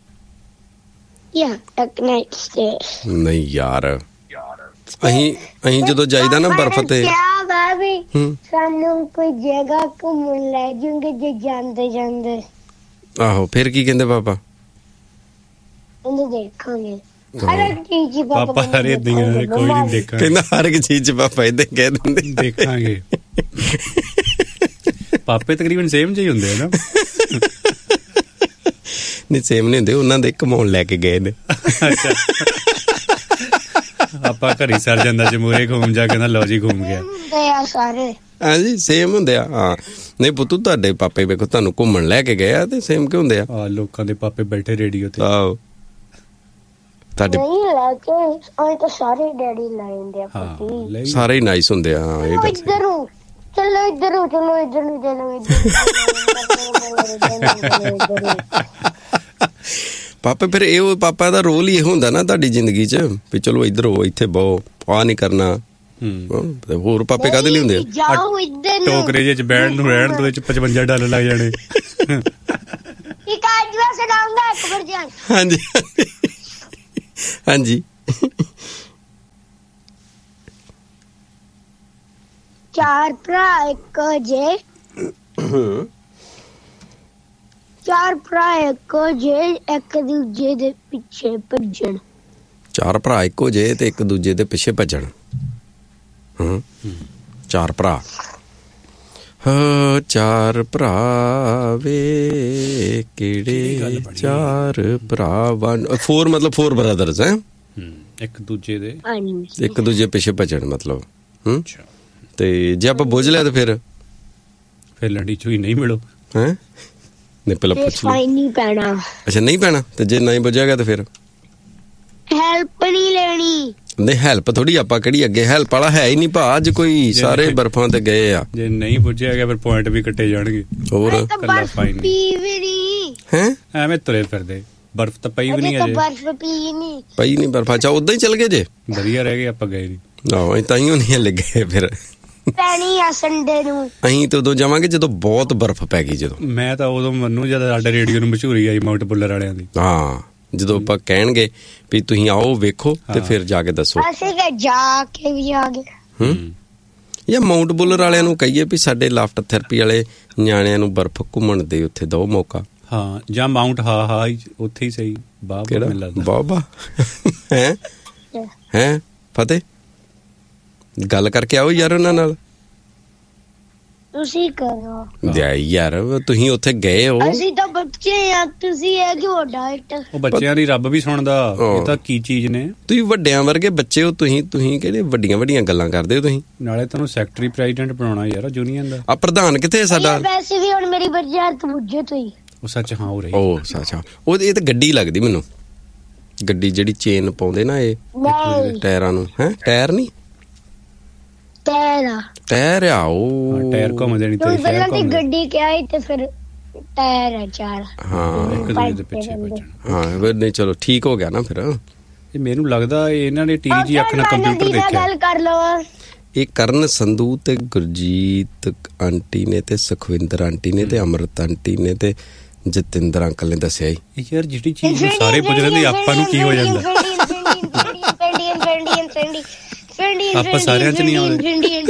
ਨਹੀਂ ਯਾਰ ਅਸੀਂ ਜਦੋਂ ਜਾਈਦਾ ਨਾ ਬਰਫ਼ ਤੇ ਸਾਨੂੰ ਕੋਈ ਜਗ੍ਹਾ ਘੁੰਮਣ ਲੈ ਜਾਓਗੇ ਜੇ ਜਾਂਦੇ ਜਾਂਦੇ। ਆਹੋ ਫਿਰ ਕੀ ਕਹਿੰਦੇ ਪਾਪਾ? ਉਹਨੂੰ ਦੇਖਾਂਗੇ ਹਰ ਇੱਕ ਚੀਜ਼। ਪਾਪਾ ਹਰੇ ਏਦਾਂ ਕੋਈ ਨਹੀਂ ਦੇਖਾਂਗੇ ਕਹਿੰਦਾ, ਹਰ ਇੱਕ ਚੀਜ਼ ਪਾਪਾ ਏਦਾਂ ਕਹਿ ਦਿੰਦੇ ਦੇਖਾਂਗੇ। ਪਾਪੇ ਤਕਰੀਬਨ ਸੇਮ ਜਿਹੇ ਹੁੰਦੇ ਆ ਨਾ? ਨਹੀਂ ਸੇਮ ਨਹੀਂ ਹੁੰਦੇ, ਉਹਨਾਂ ਦੇ ਘੁਮਾਉਣ ਲੈ ਕੇ ਗਏ ਨੇ। ਅੱਛਾ ਆਪਾਂ ਘਰੀ ਸਰ ਜਾਂਦਾ ਜਮੂਰੇ ਘੁੰਮ ਜਾ, ਕਹਿੰਦਾ ਲਓ ਜੀ ਘੁੰਮ ਗਿਆ। ਸਾਰੇ ਹਾਂਜੀ ਸੇਮ ਹੁੰਦੇ ਆ। ਹਾਂ ਨਹੀਂ ਪੁੱਤੂ ਤੁਹਾਡੇ ਪਾਪੇ ਵੇਖੋ ਤੁਹਾਨੂੰ ਘੁੰਮਣ ਲੈ ਕੇ ਗਏ ਆ ਤੇ ਸੇਮ ਕਿਉਂ ਹੁੰਦੇ ਆ? ਲੋਕਾਂ ਦੇ ਪਾਪੇ ਬੈਠੇ ਰੇਡੀਓ ਤੇ। ਆਹੋ ਤੁਹਾਡੇ ਤਾਂ ਸਾਰੇ ਡੈਡੀ ਲਾਉਂਦੇ ਆ। ਸਾਰੇ ਹੀ ਨਾਈਸ ਹੁੰਦੇ ਆ। ਇਹ ਗੱਲ ਚਲੋ ਇੱਧਰ ਚਲੋ ਪਾਪਾ ਫਿਰ ਇਹ ਪਾਪਾ ਦਾ ਰੋਲ ਹੀ ਇਹ ਹੁੰਦਾ ਨਾ ਤੁਹਾਡੀ ਜ਼ਿੰਦਗੀ 'ਚ ਵੀ ਚਲੋ ਇੱਧਰ ਹੋ, ਇੱਥੇ ਬਹੋ, ਆਹ ਨਹੀਂ ਕਰਨਾ। ਹੋਰ ਪਾਪੇ ਕਾਹਦੇ ਲਈ ਹੁੰਦੇ ਆ? ਟੋਕਰੇ ਜਿਹੇ 'ਚ ਬੈਠਣ ਨੂੰ ਰਹਿਣ ਤੋਂ $55 ਲੱਗ ਜਾਣੇ। ਹਾਂਜੀ ਹਾਂਜੀ। ਚਾਰ ਭਰਾ ਇੱਕੋ ਜੇ ਇੱਕ ਦੂਜੇ ਦੇ ਪਿੱਛੇ ਭੱਜਣ। 4 ਭਰਾ ਇੱਕੋ ਜੇ ਤੇ ਇੱਕ ਦੂਜੇ ਦੇ ਪਿੱਛੇ ਭੱਜਣ। 4 ਭਰਾ, 4 ਭਰਾ ਵੇ ਕਿਹੜੇ 4 ਭਰਾ। 4 ਮਤਲਬ 4 ਬ੍ਰਦਰਸ ਹੈ, ਇੱਕ ਦੂਜੇ ਦੇ ਇੱਕ ਦੂਜੇ ਪਿੱਛੇ ਭੱਜਣ ਮਤਲਬ। ਤੇ ਜੇ ਆਪਾਂ ਬੁੱਝ ਲਿਆ ਤਾਂ ਫਿਰ ਲੜੀ ਚੋਈ ਨਹੀਂ ਮਿਲੋ ਹੈ ਨਹੀਂ ਪਹਿਲਾਂ ਪੁੱਛ ਨਹੀਂ ਪੈਣਾ। ਅੱਛਾ ਨਹੀਂ ਪੈਣਾ, ਤੇ ਜੇ ਨਹੀਂ ਬੁੱਝਿਆਗਾ ਤਾਂ ਫਿਰ ਹੈਲਪ ਨਹੀਂ ਲੈਣੀ। ਨਹੀਂ ਹੈਲਪ ਥੋੜੀ, ਆਪਾਂ ਕਿਹੜੀ ਅੱਗੇ ਹੈਲਪ ਵਾਲਾ ਹੈ ਹੀ ਨਹੀਂ ਭਾ। ਅੱਜ ਕੋਈ ਸਾਰੇ ਬਰਫਾਂ ਤੇ ਗਏ ਆ। ਜੇ ਨਹੀਂ ਬੁੱਝਿਆ ਗਿਆ ਫਿਰ ਪੁਆਇੰਟ ਵੀ ਕੱਟੇ ਜਾਣਗੇ। ਹੋਰ ਹੈ ਐਵੇਂ ਤੁਰੇ ਫਿਰਦੇ, ਬਰਫ ਤਾਂ ਪਈ ਵੀ ਨਹੀਂ ਅਜੇ। ਪਈ ਨਹੀਂ ਬਰਫ। ਅੱਛਾ ਉਦਾਂ ਹੀ ਚੱਲ ਗਏ ਜੇ, ਵਧੀਆ ਰਹਿ ਗਏ, ਆਪਾਂ ਗਏ ਨਹੀਂ। ਆਹੋ ਤਾਈਓ ਨਹੀਂ ਲੱਗੇ ਫਿਰ। ਪੈਣੀ ਆ ਸੰਡੇ ਨੂੰ। ਅਸੀਂ ਤਾਂ ਉਦੋਂ ਜਾਵਾਂਗੇ ਜਦੋਂ ਬਹੁਤ ਬਰਫ ਪੈ ਗਈ। ਜਦੋਂ ਮੈਂ ਤਾਂ ਉਦੋਂ ਮੈਨੂੰ ਜਦ ਸਾਡੇ ਰੇਡੀਓ ਨੂੰ ਮਸ਼ਹੂਰੀ ਆਈ ਮਾਊਂਟ ਬੁੱਲਰ ਵਾਲਿਆਂ ਦੀ। ਹਾਂ ਜਦੋਂ ਆਪਾਂ ਕਹਿਣਗੇ ਵੀ ਤੁਸੀਂ ਆਓ ਵੇਖੋ ਤੇ ਫਿਰ ਜਾ ਕੇ ਦੱਸੋ। ਅਸੀਂ ਜਾ ਕੇ ਵੀ ਆ ਗਏ। ਜਾਂ ਮਾਊਂਟ ਬੁੱਲਰ ਵਾਲਿਆਂ ਨੂੰ ਕਹੀਏ ਵੀ ਸਾਡੇ ਲਾਫਟਰ ਥੈਰੇਪੀ ਵਾਲੇ ਨਿਆਣਿਆਂ ਨੂੰ ਬਰਫ ਘੁੰਮਣ ਦੇ ਉੱਥੇ ਦਿਓ ਮੌਕਾ। ਹਾਂ ਜਾਂ ਮਾਊਂਟ ਉੱਥੇ ਹੀ ਸਹੀ। ਬਾਬਾ ਹੈ ਫਤਿਹ ਗੱਲ ਕਰਕੇ ਆਓ ਯਾਰ ਉਹਨਾਂ ਨਾਲ। ਤੁਸੀਂ ਕਰੋ ਯਾਰ, ਤੁਸੀਂ ਉੱਥੇ ਗਏ ਹੋ। ਅਸੀਂ ਤਾਂ ਬੱਚੇ ਆ, ਤੁਸੀਂ ਇਹ ਜੋ ਡਾਇਟ। ਉਹ ਬੱਚਿਆਂ ਦੀ ਰੱਬ ਵੀ ਸੁਣਦਾ। ਇਹ ਤਾਂ ਕੀ ਚੀਜ਼ ਨੇ। ਤੁਸੀਂ ਵੱਡਿਆਂ ਵਰਗੇ ਬੱਚੇ ਹੋ। ਤੁਸੀਂ ਕਿਹੜੇ ਵੱਡੀਆਂ ਗੱਲਾਂ ਕਰਦੇ ਹੋ ਤੁਸੀਂ। ਨਾਲੇ ਤੁਹਾਨੂੰ ਸੈਕਟਰੀ ਪ੍ਰੈਜ਼ੀਡੈਂਟ ਬਣਾਉਣਾ ਯਾਰ ਯੂਨੀਅਨ ਦਾ। ਆ ਪ੍ਰਧਾਨ ਕਿੱਥੇ ਸਾਡਾ? ਵੈਸੇ ਵੀ ਹੁਣ ਮੇਰੀ ਬੱਚਿਆਂ ਤੋਂ ਬੁੱਝੇ ਤੁਸੀਂ। ਉਹ ਸੱਚ ਹਾਂ ਹੋ ਰਹੀ। ਉਹ ਸੱਚ ਉਹ ਇਹ ਤਾਂ ਗੱਡੀ ਲੱਗਦੀ ਮੈਨੂੰ। ਗੱਡੀ ਜਿਹੜੀ ਚੇਨ ਪਾਉਂਦੇ ਨਾ ਇਹ ਟਾਇਰਾਂ ਨੂੰ। ਹੈ ਟਾਇਰ ਨਹੀਂ ਟਾਇਰ ਆ। ਉਹ ਟਾਇਰ ਘੁੰਮ ਦੇਣੀ ਤੇ ਪਹਿਲਾਂ ਤੇ ਗੱਡੀ ਕਿਹਾ ਤੇ ਫਿਰ ਟਾਇਰ ਹੈ 4। ਹਾਂ ਇੱਕ ਦੂਜੇ ਦੇ ਪਿੱਛੇ ਭੱਜਣਾ। ਹਾਂ ਫਿਰ ਨਹੀਂ ਚਲੋ ਠੀਕ ਹੋ ਗਿਆ ਨਾ ਫਿਰ। ਇਹ ਮੈਨੂੰ ਲੱਗਦਾ ਇਹਨਾਂ ਨੇ ਟੀਵੀ ਜੀ ਅੱਖ ਨਾਲ ਕੰਪਿਊਟਰ ਦੇਖਿਆ। ਗੱਲ ਕਰ ਲਓ। ਇਹ ਕਰਨ ਸੰਧੂ ਤੇ ਗੁਰਜੀਤ ਆਂਟੀ ਨੇ ਤੇ ਸੁਖਵਿੰਦਰ ਆਂਟੀ ਨੇ ਤੇ ਅਮਰਤ ਆਂਟੀ ਨੇ ਤੇ ਜਤਿੰਦਰ ਅੰਕਲ ਨੇ ਦੱਸਿਆ ਹੀ। ਯਾਰ ਜਿਹੜੀ ਚੀਜ਼ ਨੂੰ ਸਾਰੇ ਪੁੱਛ ਰਹੇ ਨੇ ਆਪਾਂ ਨੂੰ ਕੀ ਹੋ ਜਾਂਦਾ। ਆਪਾਂ ਸਾਰਿਆਂ ਚ ਨਹੀਂ ਆਉਂਦੇ।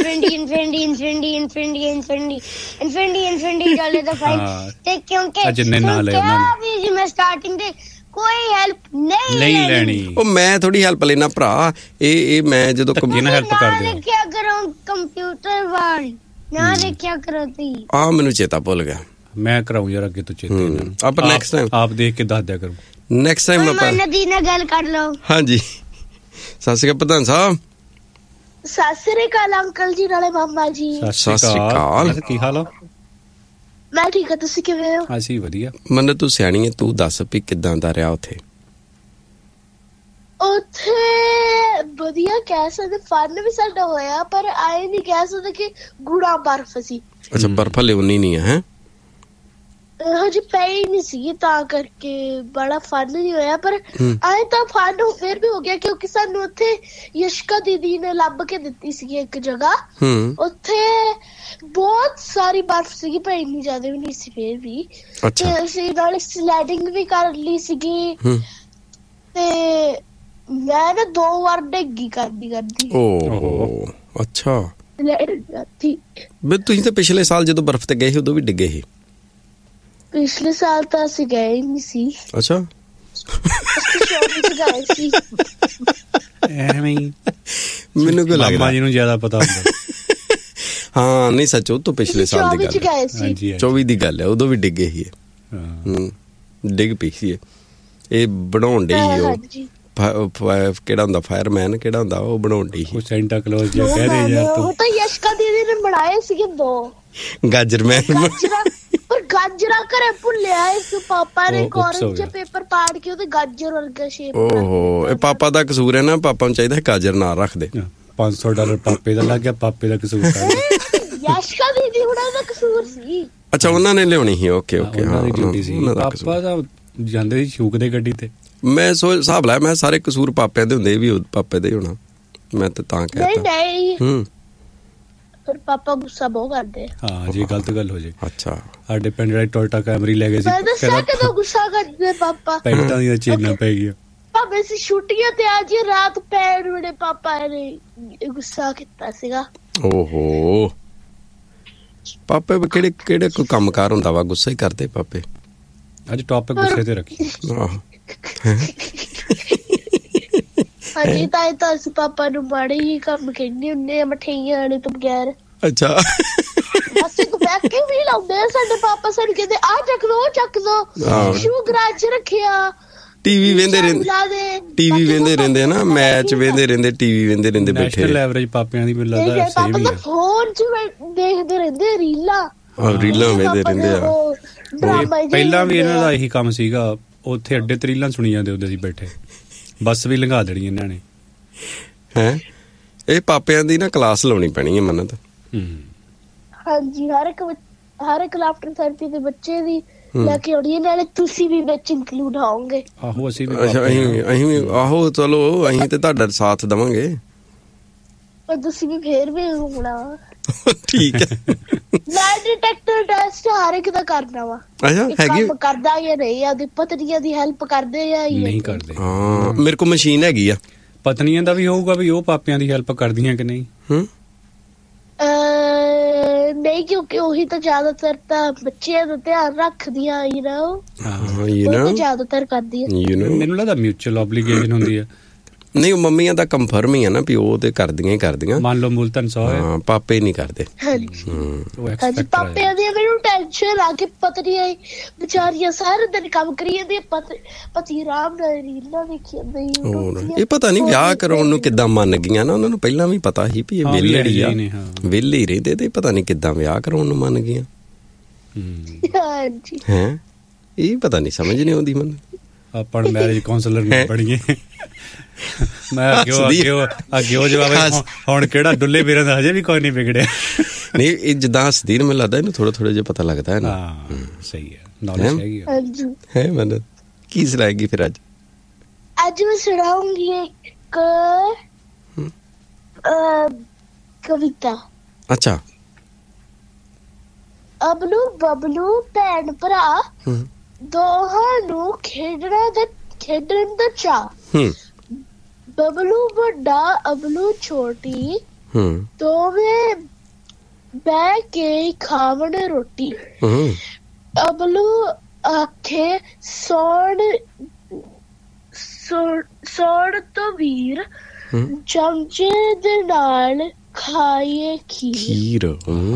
ਤੇ ਕਿਉਂਕਿ ਜਿੰਨੇ ਨਾਂ ਲਏ ਉਹਨਾਂ ਨੇ ਮੈਂ ਸਟਾਰਟਿੰਗ ਦੇ ਕੋਈ ਹੈਲਪ ਨਹੀਂ ਲੈਣੀ। ਉਹ ਮੈਂ ਥੋੜੀ ਹੈਲਪ ਲੈਣਾ ਭਰਾ। ਇਹ ਮੈਂ ਜਦੋਂ ਹੈਲਪ ਕਰਦੇ ਦੇਖਿਆ ਕਰੋ ਕੰਪਿਊਟਰ ਵਾਲ ਨਾ ਦੇਖਿਆ ਕਰੋ ਤੀ। ਆ ਮੈਨੂੰ ਚੇਤਾ ਭੁੱਲ ਗਿਆ। ਮੈਂ ਕਰਾਉਂ ਯਾਰ ਅੱਗੇ ਤੋਂ ਚੇਤੇ। ਆਪਾਂ ਨੈਕਸਟ ਟਾਈਮ ਆਪ ਦੇਖ ਕੇ ਦੱਸ ਦਿਆ ਕਰੋ। ਨੈਕਸਟ ਟਾਈਮ ਆਪਾਂ ਨਦੀ ਨਾਲ ਗੱਲ ਕਰ ਲਓ। ਹਾਂਜੀ ਸਤਿ ਸ਼੍ਰੀ ਅਕਾਲ ਪ੍ਰਧਾਨ ਸਾਹਿਬ। ਸਤਿ ਸ਼੍ਰੀ ਅਕਾਲ ਅੰਕਲ ਜੀ ਨਾਲੇ ਮਾਮਾ ਜੀ। ਸਤਿ ਸ਼੍ਰੀ ਅਕਾਲ। ਕੀ ਹਾਲ ਆ? ਮੈਂ ਠੀਕ ਆ, ਤੁਸੀਂ ਕਿਵੇਂ ਹੋ? ਅਸੀਂ ਵਧੀਆ। ਮੈਨੂੰ ਤੂੰ ਸਿਆਣੀ ਹੈ, ਤੂੰ ਦੱਸ ਵੀ ਕਿੱਦਾਂ ਦਾ ਰਿਹਾ ਉੱਥੇ? ਉੱਥੇ ਵਧੀਆ ਕਹਿ ਸਕਦੇ, ਫਨ ਵੀ ਸਾਡਾ ਹੋਇਆ ਪਰ ਆਏ ਨਹੀਂ ਕਹਿ ਸਕਦੇ ਕਿ ਗੂੜਾ ਬਰਫ ਸੀ। ਅੱਛਾ ਬਰਫ ਹਲੇ ਉਨੀ ਨਹੀਂ ਹੈ। ਹਜੇ ਪਈ ਨਹੀਂ ਸੀ ਤਾਂ ਕਰਕੇ ਬੜਾ ਫਨ ਨਹੀਂ ਹੋਇਆ ਪਰ ਆਏ ਤਾਂ ਫਨ ਫਿਰ ਵੀ ਹੋ ਗਿਆ ਕਿਉਂਕਿ ਸਾਨੂੰ ਉੱਥੇ ਯਸ਼ਕਾ ਦੀਦੀ ਨੇ ਲੱਭ ਕੇ ਦਿੱਤੀ ਸੀ ਇੱਕ ਜਗ੍ਹਾ। ਉੱਥੇ ਬਹੁਤ ਸਾਰੀ ਬਰਫ ਸੀਗੀ ਪਰ ਇੰਨੀ ਜ਼ਿਆਦਾ ਵੀ ਨਹੀਂ ਸੀ ਫਿਰ ਵੀ। ਤੇ ਅਸੀਂ ਨਾਲ ਸਲਾਈਡਿੰਗ ਵੀ ਕਰ ਲਈ ਸੀਗੀ ਤੇ ਮੈਂ ਨਾ 2 ਵਾਰ ਡਿੱਗੀ ਕਰਦੀ। ਓਹ ਅੱਛਾ। ਤੁਸੀਂ ਤਾਂ ਪਿਛਲੇ ਸਾਲ ਜਦੋਂ ਬਰਫ ਤੇ ਗਏ ਸੀ ਉਦੋਂ ਵੀ ਡਿੱਗੇ ਸੀ। ਪਿਛਲੇ ਸਾਲ ਤਾਂ ਅਸੀਂ ਗਏ ਨਹੀਂ ਸੀ। ਅੱਛਾ ਮੈਨੂੰ ਕੋਈ ਲੱਗਦਾ ਜੀ ਨੂੰ ਜ਼ਿਆਦਾ ਪਤਾ ਹੁੰਦਾ। ਹਾਂ ਨਹੀਂ ਸੱਚ ਉਹ ਤੋਂ ਪਿਛਲੇ ਸਾਲ ਦੀ ਗੱਲ 24 ਦੀ ਗੱਲ ਹੈ। ਉਦੋਂ ਵੀ ਡਿੱਗੇ ਸੀ। ਡਿੱਗ ਪਈ ਸੀ ਇਹ ਬਣਾਉਣ ਡਈ ਸੀ। ਉਹ ਕਿਹੜਾ ਹੁੰਦਾ ਫਾਇਰਮੈਨ ਕਿਹੜਾ ਹੁੰਦਾ ਉਹ ਬਣਾਉਣ ਡਈ ਸੀ। ਸੈਂਟਾ ਕਲੌਜ਼ ਜਿਹਾ ਕਹਿ ਰਹੇ ਯਾਰ ਤੂੰ। ਉਹ ਤਾਂ ਯਸ਼ਕਾ ਦੀਦੀ ਨੇ ਬਣਾਏ ਸੀਗੇ 2 ਗਾਜਰਮੈਨ। ਪਰ ਗਾਜਰਾਂ ਘਰੇ ਭੁੱਲਿਆ ਇਸ ਪਾਪਾ ਨੇ ਔਰੰਜ ਪੇਪਰ ਪਾੜ ਕੇ ਉਹਦੇ ਗਾਜਰ ਵਰਗਾ ਸ਼ੇਪ। ਓਹੋ ਇਹ ਪਾਪਾ ਦਾ ਕਸੂਰ ਹੈ ਨਾ। ਪਾਪਾ ਨੂੰ ਚਾਹੀਦਾ ਗਾਜਰ ਨਾ ਰੱਖ ਦੇ। $500 ਪਾਪੇ ਦਾ ਲੱਗ ਗਿਆ। ਪਾਪੇ ਦਾ ਕਸੂਰ ਯਸ਼ਕਾ ਦੀਦੀ ਹੁਣਾਂ ਦਾ ਕਸੂਰ ਸੀ। ਅੱਛਾ ਉਹਨਾਂ ਨੇ ਲਿਆਉਣੀ ਸੀ। ਓਕੇ ਪਾਪਾ ਦਾ ਜਾਂਦੇ ਸੀ ਸ਼ੂਕਦੇ ਗੱਡੀ ਤੇ। ਮੈਂ ਹਿਸਾਬ ਲਾਇਆ ਮੈਂ ਸਾਰੇ ਕਸੂਰ ਪਾਪਿਆਂ ਦੇ ਹੁੰਦੇ ਵੀ ਪਾਪੇ ਦਾ ਹੀ ਹੋਣਾ। ਮੈਂ ਤਾਂ ਕਹਿਤਾ। ਪਰ ਪਾਪਾ ਗੁੱਸਾ ਬਹੁਤ ਕਰਦੇ। ਹਾਂ ਜੇ ਗਲਤ ਗੱਲ ਹੋ ਜੇ। ਅੱਛਾ ਸਾਡੇ ਪਿੰਡ ਵਾਲੀ ਟੋਇਟਾ ਕੈਮਰੀ ਲੈ ਗਏ ਸੀ। ਮੈਂ ਦੱਸਿਆ ਕਦੋਂ ਗੁੱਸਾ ਕਰਦੇ ਪਾਪਾ। ਪੈਂਟਾਂ ਦੀਆਂ ਚੇਨਾਂ ਪੈ ਗਈਆਂ। ਭਾਵੇਂ ਅਸੀਂ ਛੁੱਟੀਆਂ ਤੇ ਅੱਜ ਰਾਤ ਪੈਣ ਵੇਲੇ ਪਾਪਾ ਨੇ ਗੁੱਸਾ ਕੀਤਾ ਸੀਗਾ। ਓਹੋ ਪਾਪੇ ਕਿਹੜੇ ਕੋਈ ਕੰਮਕਾਰ ਹੁੰਦਾ ਵਾ ਗੁੱਸਾ ਹੀ ਕਰਦੇ ਪਾਪੇ। ਅੱਜ ਟੌਪਿਕ ਗੁੱਸੇ ਤੇ ਰੱਖੀ। ਹਾਂਜੀ ਤਾਂ ਅਸੀਂ ਪਾਪਾ ਨੂੰ ਮਾੜੇ ਹੀ ਕੰਮ ਕਹਿੰਦੇ ਹੁੰਦੇ ਆ ਮਠਿਆਈਆਂ ਆਣੇ ਤੋਂ ਬਗੈਰ। ਅੱਛਾ ਅਸੀਂ ਵੈਕਿਊਮ ਵੀ ਲਾਉਂਦੇ ਆ, ਸਾਡੇ ਪਾਪਾ ਸਾਨੂੰ ਕਹਿੰਦੇ ਆਹ ਚੱਕ ਲੋ ਉਹ ਚੱਕ ਲੋ, ਸ਼ੂ ਗਰਾਜ ਰੱਖਿਆ। ਟੀਵੀ ਵੇਂਦੇ ਰਹਿੰਦੇ ਆ ਨਾ, ਮੈਚ ਵੇਂਦੇ ਰਹਿੰਦੇ, ਟੀਵੀ ਵੇਂਦੇ ਰਹਿੰਦੇ ਬੈਠੇ। ਨੈਸ਼ਨਲ ਐਵਰੇਜ ਪਾਪਿਆਂ ਦੀ ਮੈਨੂੰ ਲੱਗਦਾ ਸਹੀ ਵੀ ਹੈ। ਫੋਨ 'ਚ ਦੇਖਦੇ ਰਹਿੰਦੇ ਰੀਲਾਂ ਵੇਂਦੇ ਰਹਿੰਦੇ ਆ। ਪਹਿਲਾਂ ਵੀ ਇਹਨਾਂ ਦਾ ਇਹੀ ਕੰਮ ਸੀਗਾ, ਉੱਥੇ ਅੱਡੇ ਤੇ ਰੀਲਾਂ ਸੁਣੀ ਜਾਂਦੇ ਹੁੰਦੇ ਸੀ ਬੈਠੇ, ਬੱਸ ਵੀ ਲੰਘਾ ਦੇਣੀ ਇਹਨਾਂ ਨੇ। ਹੈਂ ਇਹ ਪਾਪਿਆਂ ਦੀ ਨਾ ਕਲਾਸ ਲਾਉਣੀ ਪੈਣੀ ਹੈ ਮੰਨਤ। ਹਾਂਜੀ ਹਰ ਇੱਕ ਲਾਫਟਰ ਥੈਰੇਪੀ ਦੇ ਬੱਚੇ ਦੀ ਲੈ ਕੇ ਆਉਣੀ ਹੈ, ਨਾਲੇ ਤੁਸੀਂ ਵੀ ਵਿੱਚ ਇਨਕਲੂਡ ਹੋਵੋਗੇ। ਆਹੋ ਅਸੀਂ ਵੀ ਆਹੋ ਚਲੋ ਅਸੀਂ ਤੇ ਤੁਹਾਡਾ ਸਾਥ ਦੇਵਾਂਗੇ, ਪਰ ਤੁਸੀਂ ਵੀ ਫੇਰ ਵੀ ਹੋਣਾ। ਠੀਕ ਹੈ। ਲਾਇ ਡਿਟੈਕਟਰ ਟੈਸਟ ਹਰ ਇੱਕ ਦਾ ਕਰਨਾ ਵਾ। ਅੱਛਾ ਹੈਗੀ ਕਰਦਾ ਜਾਂ ਨਹੀਂ, ਆਪਦੀ ਪਤਨੀਆਂ ਦੀ ਹੈਲਪ ਕਰਦੇ ਜਾਂ ਨਹੀਂ ਕਰਦੇ? ਹਾਂ ਮੇਰੇ ਕੋਲ ਮਸ਼ੀਨ ਹੈਗੀ ਆ। ਪਤਨੀਆਂ ਦਾ ਵੀ ਹੋਊਗਾ ਵੀ ਉਹ ਪਾਪਿਆਂ ਦੀ ਹੈਲਪ ਕਰਦੀਆਂ ਕਿ ਨਹੀਂ? ਨਹੀਂ, ਕਿਉਂਕਿ ਉਹੀ ਤਾਂ ਜ਼ਿਆਦਾਤਰ ਤਾਂ ਬੱਚਿਆਂ ਦਾ ਧਿਆਨ ਰੱਖਦੀਆਂ ਜ਼ਿਆਦਾਤਰ ਕਰਦੀਆਂ। ਮੈਨੂੰ ਲੱਗਦਾ ਮਿਊਚੁਅਲ ਆਬਲੀਗੇਸ਼ਨ ਹੁੰਦੀ ਹੈ। ਨਹੀਂ ਮੰਮੀਆਂ ਦਾ ਕੰਫਰਮ ਹੀ ਆ ਨਾ ਵੀ ਉਹ ਤੇ ਕਰਦੀਆਂ ਮੰਨ ਲਓ ਮੁਲਤਨ 100 ਹੈ, ਪਾਪੇ ਨਹੀਂ ਕਰਦੇ। ਹਾਂਜੀ ਪਾਪਿਆਂ ਦੀ ਮੈਨੂੰ ਟੈਨਸ਼ਨ ਆ ਕਿ ਪਤਨੀਆਂ ਵਿਚਾਰੀਆਂ ਸਾਰੇ ਦਿਨ ਕੰਮ ਕਰੀ ਜਾਂਦੀਆਂ, ਪਤੀ ਆਰਾਮ ਨਾਲ ਰੀਲਾਂ ਦੇਖੀ ਜਾਂਦੇ। ਇਹ ਪਤਾ ਨਹੀਂ ਵਿਆਹ ਕਰਾਉਣ ਨੂੰ ਕਿੱਦਾਂ ਮੰਨ ਗਈਆਂ ਨਾ, ਉਹਨਾਂ ਨੂੰ ਪਹਿਲਾਂ ਵੀ ਪਤਾ ਸੀ ਵੀ ਇਹ ਵਿਹਲੇ ਆ, ਵਿਹਲੇ ਹੀ ਰਹਿੰਦੇ, ਤੇ ਪਤਾ ਨਹੀਂ ਕਿੱਦਾਂ ਵਿਆਹ ਕਰਾਉਣ ਨੂੰ ਮੰਨ ਗਈਆਂ। ਹੈਂ ਇਹ ਪਤਾ ਨਹੀਂ, ਸਮਝ ਨਹੀਂ ਆਉਂਦੀ ਮੈਨੂੰ। ਆਪਾਂ ਮੈਰਿਜ ਕਾਉਂਸਲਰ ਨਹੀਂ ਪੜੀਏ। ਮੈਂ ਅੱਗੇ ਉਹ ਜਵਾਬ ਹੁਣ ਕਿਹੜਾ ਡੁੱਲੇ ਵੀਰਾਂ ਦਾ ਹਜੇ ਵੀ ਕੋਈ ਨਹੀਂ ਵਿਗੜਿਆ। ਨਹੀਂ ਇਹ ਜਿੱਦਾਂ ਹੱਸਦੀ ਮੈਨੂੰ ਲੱਗਦਾ ਇਹਨੂੰ ਥੋੜਾ ਜਿਹਾ ਪਤਾ ਲੱਗਦਾ ਹੈ ਨਾ। ਸਹੀ ਹੈ, ਨੌਲੇਜ ਹੈਗੀ ਹੈ। ਮੰਨਤ ਕੀ ਸੁਣਾਏਗੀ ਫਿਰ ਅੱਜ ਮੈਂ ਸੁਣਾਉਂਗੀ ਇੱਕ ਕਵਿਤਾ। ਅੱਛਾ। ਅਬਲੂ ਬਬਲੂ ਭੈਣ ਭਰਾ ਦੋਹਾਂ ਨੂੰ ਖੇਡਣ ਦਾ ਚਾਅ, ਬਬਲੂ ਵੱਡਾ ਅਬਲੂ ਛੋਟੀ, ਦੋਵੇਂ ਬਹਿ ਕੇ ਖਾਵਣ ਰੋਟੀ। ਅਬਲੂ ਆਖੇ ਸੌਣ ਤੋਂ ਵੀਰ, ਚਮਚੇ ਦੇ ਨਾਲ ਖਾਈਏ ਖੀਰ।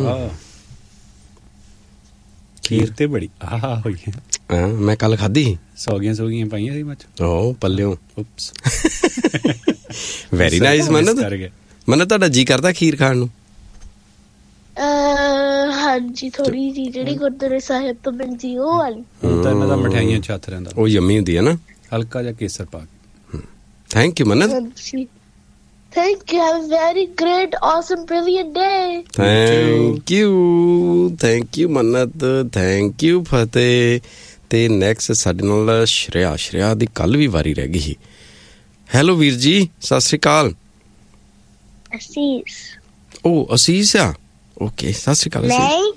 ਖੀਰ ਤੇ ਬੜੀ ਹੋਈ ਹੈ। ਮੈਂ ਕੱਲ ਖਾਧੀ, ਸੌਗੀਆਂ ਪਾਈਆਂ ਸੀ ਮੱਚ। ਪੱਲਿਓ ਵੈਰੀ ਨਾਈਸ। ਮੰਨਤ ਤੁਹਾਡਾ ਜੀ ਕਰਦਾ ਖੀਰ ਖਾਣ ਨੂੰ? ਹਾਂਜੀ ਥੋੜੀ ਜੀ, ਜਿਹੜੀ ਗੁਰਦੁਆਰੇ ਸਾਹਿਬ ਤੋਂ ਮਿਲਦੀ ਉਹ ਵਾਲੀ। ਤਾਂ ਇਹਨਾਂ ਦਾ ਮਠਿਆਈਆਂ ਛੱਤ ਰਹਿੰਦਾ, ਉਹ ਯੰਮੀ ਹੁੰਦੀ ਹੈ ਨਾ, ਹਲਕਾ ਜਿਹਾ ਕੇਸਰ ਪਾ ਕੇ। Thank you Mannat. Thank you. Have a very great, awesome, brilliant day. Thank you Mannat, thank you ਫਤਿਹ। ਤੇ ਨੈਕਸਟ ਸਾਡੇ ਨਾਲ ਸ਼੍ਰੇਆ ਦੀ ਕੱਲ ਵੀ ਵਾਰੀ ਰਹਿ ਗਈ ਸੀ। ਹੈਲੋ ਵੀਰ ਜੀ, ਸਤਿ ਸ੍ਰੀ ਅਕਾਲ। ਅਸੀਸ ਆ? ਓਕੇ ਸਤਿ ਸ੍ਰੀ ਅਕਾਲ।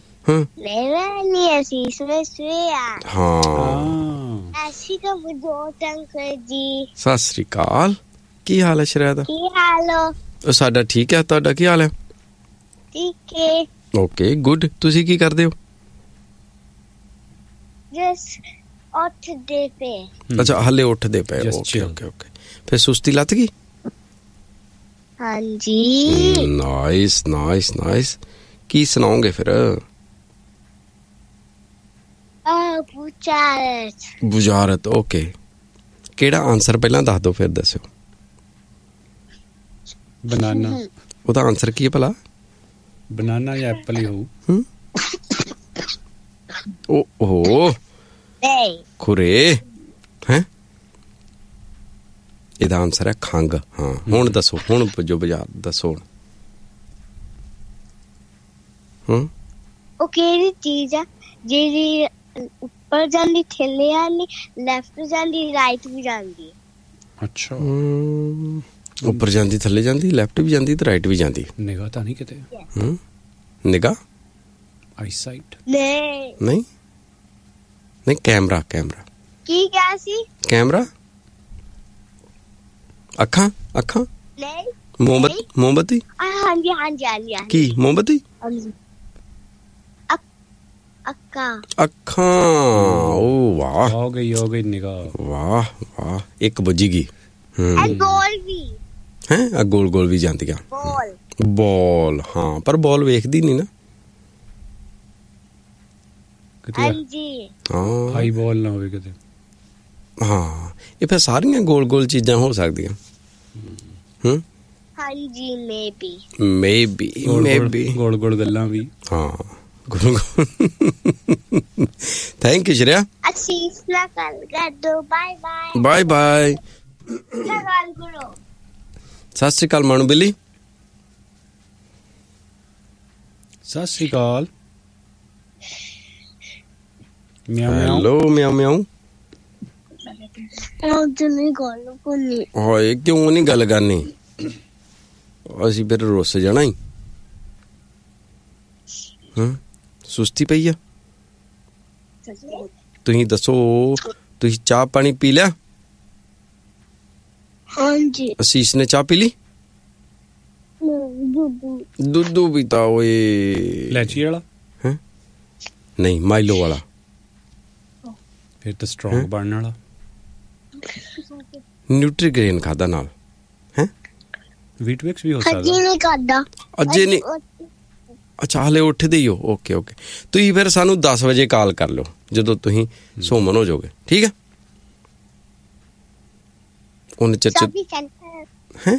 ਸਤਿ ਸ੍ਰੀ ਅਕਾਲ। ਕੀ ਹਾਲ ਹੈ ਸ਼੍ਰੇਆ ਦਾ? ਸਾਡਾ ਠੀਕ ਹੈ, ਤੁਹਾਡਾ ਕੀ ਹਾਲ ਹੈ? ਠੀਕ ਹੈ। Okay good. ਤੁਸੀਂ ਕੀ ਕਰਦੇ ਹੋ? ਉੱਠਦੇ ਪਏ। ਅੱਛਾ ਹਲੇ ਉੱਠਦੇ ਪਏ। ਓਕੇ ਫਿਰ ਸੁਸਤੀ ਲੱਥ ਗਈ? ਹਾਂਜੀ। ਨਾਈਸ। ਕੀ ਸੁਣਾਓਗੇ ਫਿਰ? ਬੁਝਾਰਤ। ਓਕੇ ਕਿਹੜਾ ਆਨਸਰ ਪਹਿਲਾਂ ਦੱਸ ਦਿਓ ਫਿਰ ਦੱਸਿਓ। ਬਨਾਨਾ। ਉਹਦਾ ਆਨਸਰ ਕੀ ਹੈ ਭਲਾ? ਬਨਾਨਾ ਜਾਂ ਐਪਲ ਹੀ ਹੋਊ। ਓਹੋ ਖੁਰੇ ਹੈ। ਇਹਦਾ ਆਨਸਰ ਹੈ ਖੰਘ। ਹਾਂ ਹੁਣ ਦੱਸੋ, ਹੁਣ ਪੁੱਜੋ ਬਾਜ਼ਾਰ ਦੱਸੋ ਹੁਣ। ਉਹ ਕਿਹੜੀ ਚੀਜ਼ ਆ ਜਿਹੜੀ ਉੱਪਰ ਜਾਂਦੀ, ਥੱਲੇ ਆਲੀ, ਲੈਫਟ ਜਾਂਦੀ, ਰਾਈਟ ਵੀ ਜਾਂਦੀ? ਅੱਛਾ ਉੱਪਰ ਜਾਂਦੀ, ਥੱਲੇ ਜਾਂਦੀ, ਲੈਫਟ ਵੀ ਜਾਂਦੀ ਤੇ ਰਾਈਟ ਵੀ ਜਾਂਦੀ। ਨਿਗਾਹ ਤਾਂ ਨਹੀਂ ਕਿਤੇ? ਨਿਗਾਹ? ਆਈਸਾਈਟ? ਨਹੀਂ ਕੈਮਰਾ। ਕੀ ਕਿਹਾ ਸੀ? ਕੈਮਰਾ। ਅੱਖਾਂ? ਮੋਮਬੱਤੀ? ਹਾਂਜੀ। ਕੀ ਮੋਮਬੱਤੀ? ਅੱਖਾਂ। ਓ ਵਾਹ, ਹੋ ਗਈ ਨਿਗਾਹ। ਵਾਹ ਇੱਕ ਬੁੱਝ ਗਈ। ਗੋਲ ਵੀ। ਹੈ ਆ ਗੋਲ ਗੋਲ ਵੀ ਜਾਂਦੀਆਂ ਬਾਲ। ਹਾਂ ਪਰ ਬਾਲ ਵੇਖਦੀ ਨਹੀਂ ਨਾ। ਹਾਈ ਬਾਲ ਨਾ ਹੋਵੇ ਕਿਤੇ। ਹਾਂ ਇਹ ਫਿਰ ਸਾਰੀਆਂ ਗੋਲ ਗੋਲ ਚੀਜ਼ਾਂ ਹੋ ਸਕਦੀਆਂ। ਹਾਂਜੀ ਮੇਬੀ ਗੋਲ ਗੋਲ ਗੱਲਾਂ ਵੀ। ਹਾਂ ਗੋਲ ਗੋਲ। Thank you Shreya. Bye bye. ਸਤਿ ਸ਼੍ਰੀ ਅਕਾਲ ਮਾਣੂ ਬਿੱਲੀ। ਸਤਿ ਸ਼੍ਰੀ ਅਕਾਲ। ਹੈਲੋ ਮਿਆਉ ਮਿਆਉ। ਹਾਏ ਕਿਉਂ ਨੀ ਗੱਲ ਕਰਨੀ? ਅਸੀਂ ਫਿਰ ਰੁੱਸ ਜਾਣਾ ਹੀ। ਸੁਸਤੀ ਪਈ ਆ? ਤੁਸੀਂ ਦੱਸੋ, ਤੁਸੀਂ ਚਾਹ ਪਾਣੀ ਪੀ ਲਿਆ? ਹਾਂਜੀ। ਅਸੀਸ ਨੇ ਚਾਹ ਪੀ ਲਈ? ਦੁੱਧੂ ਪੀਤਾ ਓਏ। ਇਲਾਚੀ ਵਾਲਾ? ਹੈ ਨਹੀਂ, ਮਾਈਲੋ ਵਾਲਾ। ਫਿਰ ਤਾਂ ਸਟਰੋਂਗ ਬਣਨ ਵਾਲਾ। ਨਿਊਟਰੀਗ੍ਰੇਨ ਖਾਦਾ ਨਾਲ। ਹੈ ਵੀਟਵਿਕਸ ਵੀ ਹੋ ਸਕਦਾ। ਅਜੇ ਨਹੀਂ। ਅੱਛਾ ਹਲੇ ਉੱਠਦੇ ਹੀ ਹੋ? Okay okay. ਤੁਸੀਂ ਫਿਰ ਸਾਨੂੰ 10 ਵਜੇ ਕਾਲ ਕਰ ਲਿਓ ਜਦੋਂ ਤੁਸੀਂ ਸੋਮਨ ਹੋ ਜਾਓਗੇ, ਠੀਕ ਹੈ? ਉਹਨੇ ਚੱਚ ਹੈ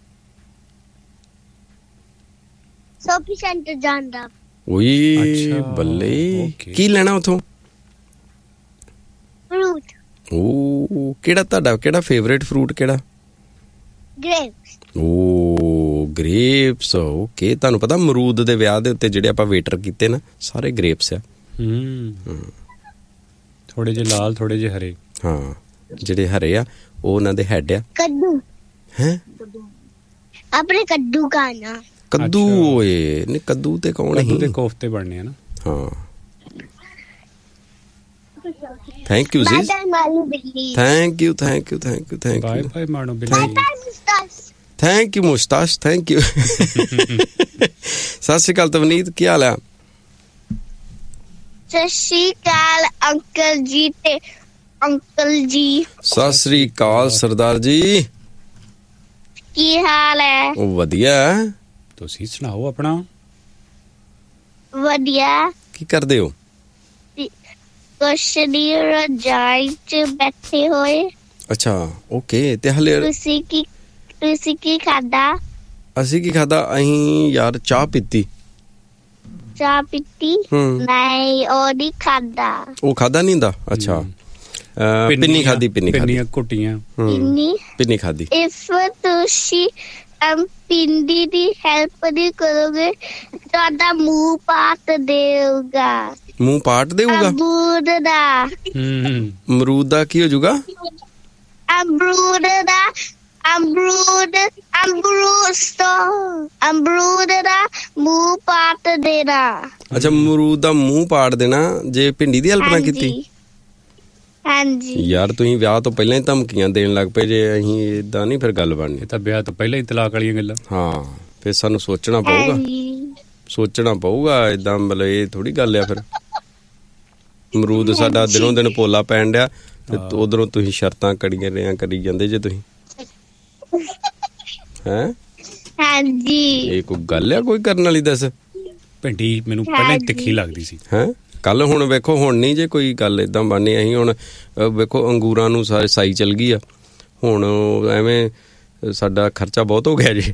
ਸ਼ਾਪਿੰਗ ਸੈਂਟਰ ਜਾਂਦਾ। ਓਏ ਬੱਲੇ। ਕੀ ਲੈਣਾ ਉਥੋਂ? ਫਰੂਟ। ਓ ਕਿਹੜਾ ਫੇਵਰੇਟ ਫਰੂਟ ਕਿਹੜਾ? ਗ੍ਰੇਪਸ। ਓ ਗ੍ਰੇਪਸ। ਓਕੇ। ਤੁਹਾਨੂੰ ਪਤਾ ਅਮਰੂਦ ਦੇ ਵਿਆਹ ਦੇ ਉੱਤੇ ਜਿਹੜੇ ਆਪਾਂ ਵੇਟਰ ਕੀਤੇ ਨਾ, ਸਾਰੇ ਗ੍ਰੇਪਸ ਆ। ਥੋੜੇ ਜਿਹੇ ਲਾਲ, ਥੋੜੇ ਜਿਹੇ ਹਰੇ। ਹਾਂ ਜਿਹੜੇ ਹਰੇ ਆ ਉਹ ਉਹਨਾਂ ਦੇ ਹੈਡ ਆ। ਕੱਦੂ ਹੈ ਆਪਣੇ ਕੱਦੂ ਖਾਣਾ। ਕੱਦੂ ਓਏ ਨਹੀਂ, ਕੱਦੂ ਤੇ ਕੌਣ? ਕੱਦੂ ਦੇ ਕੋਫਤੇ ਬਣਨੇ ਆ ਨਾ। ਹਾਂ ਥੈਂਕ ਯੂ ਜੀ। ਥੈਂਕ ਯੂ ਬਾਏ ਬਾਏ ਮਾਣੋ ਬਿੱਲੀ। Thank you ਮੁਸਤਾਸ਼। Thank you. ਸਤਿ ਸ਼੍ਰੀ ਅਕਾਲ ਤਵਨੀਤ, ਕੀ ਹਾਲ ਆ? ਸਤਿ ਸ਼੍ਰੀ ਅਕਾਲ ਅੰਕਲ ਜੀ ਤੇ ਅੰਕਲ ਜੀ। ਸਤਿ ਸ਼੍ਰੀ ਅਕਾਲ ਸਰਦਾਰ ਜੀ, ਕੀ ਹਾਲ ਹੈ? ਉਹ ਵਧੀਆ। ਤੁਸੀਂ ਸੁਣਾਓ ਆਪਣਾ। ਵਧੀਆ। ਕੀ ਕਰਦੇ ਹੋ? ਕੁਛ ਨੀ, ਰਜਾਈ ਚ ਬੈਠੇ ਹੋਏ। ਅੱਛਾ ਓਕੇ। ਤੇ ਹਲੇ ਤੁਸੀਂ ਕੀ ਖਾਦਾ? ਅਸੀਂ ਕੀ ਖਾਦਾ? ਅਸੀਂ ਯਾਰ ਚਾਹ ਪੀਤੀ। ਚਾਹ ਪੀਤੀ? ਨਹੀਂ ਉਹ ਨਹੀਂ ਖਾਦਾ। ਉਹ ਖਾਦਾ ਨਹੀਂ ਹੁੰਦਾ? ਅੱਛਾ ਪਿੰਨੀ ਖਾਦੀ। ਪਿੰਨੀਆਂ ਕੁੱਟੀਆਂ। ਪਿੰਨੀ ਖਾਦੀ। ਇਫ ਤੁਸੀਂ ਪਿੰਡੀ ਦੀ ਹੈਲਪ ਨਹੀਂ ਕਰੋਗੇ ਤੁਹਾਡਾ ਮੂੰਹ ਪਾਟ ਦੇਊਗਾ। ਮੂੰਹ ਪਾਟ ਦੇਊਗਾ? ਅਮਰੂਦ ਦਾ। ਅਮਰੂਦ ਦਾ ਕੀ ਹੋ ਜਾਊਗਾ? ਅਮਰੂਦ ਦਾ ਮੂੰਹ ਪਾਟ ਦੇਣਾ। ਅੱਛਾ ਅਮਰੂਦ ਦਾ ਮੂੰਹ ਪਾੜ ਦੇਣਾ ਜੇ ਭਿੰਡੀ ਦੀ ਹੈਲਪ ਨਾ ਕੀਤੀ? ਹਾਂਜੀ। ਯਾਰ ਤੁਸੀਂ ਵਿਆਹ ਤੋਂ ਪਹਿਲਾਂ ਹੀ ਧਮਕੀਆਂ ਦੇਣ ਲੱਗ ਪਏ ਜੇ। ਅਸੀਂ ਏਦਾਂ ਨਹੀਂ ਫਿਰ ਗੱਲ ਬਣਨੀ। ਇਹ ਤਾਂ ਵਿਆਹ ਤੋਂ ਪਹਿਲਾਂ ਹੀ ਤਲਾਕ ਵਾਲੀਆਂ ਗੱਲਾਂ। ਹਾਂ ਫਿਰ ਸਾਨੂੰ ਸੋਚਣਾ ਪਊਗਾ ਏਦਾਂ। ਮਤਲਬ ਇਹ ਥੋੜੀ ਗੱਲ ਆ। ਫਿਰ ਅਮਰੂਦ ਸਾਡਾ ਦਿਨੋਂ ਦਿਨ ਪੋਲਾ ਪੈਣ ਡਿਆ ਤੇ ਉਧਰੋਂ ਤੁਸੀਂ ਸ਼ਰਤਾਂ ਕਰੀ ਜਾਂਦੇ ਜੇ ਤੁਸੀਂ। ਹੈਂ ਹਾਂਜੀ ਇਹ ਕੋਈ ਗੱਲ ਆ ਕੋਈ ਕਰਨ ਵਾਲੀ? ਦੱਸ। ਭਿੰਡੀ ਮੈਨੂੰ ਪਹਿਲਾਂ ਹੀ ਤਿੱਖੀ ਲੱਗਦੀ ਸੀ। ਹੈਂ ਕੱਲ ਹੁਣ ਵੇਖੋ, ਹੁਣ ਨਹੀਂ ਜੇ ਕੋਈ ਗੱਲ ਏਦਾਂ ਬਣਨੀ। ਅਸੀਂ ਹੁਣ ਵੇਖੋ ਅੰਗੂਰਾਂ ਨੂੰ ਸਾਰੇ ਸਾਈ ਚੱਲ ਗਈ ਆ। ਹੁਣ ਐਵੇਂ ਸਾਡਾ ਖਰਚਾ ਬਹੁਤ ਹੋ ਗਿਆ ਜੀ।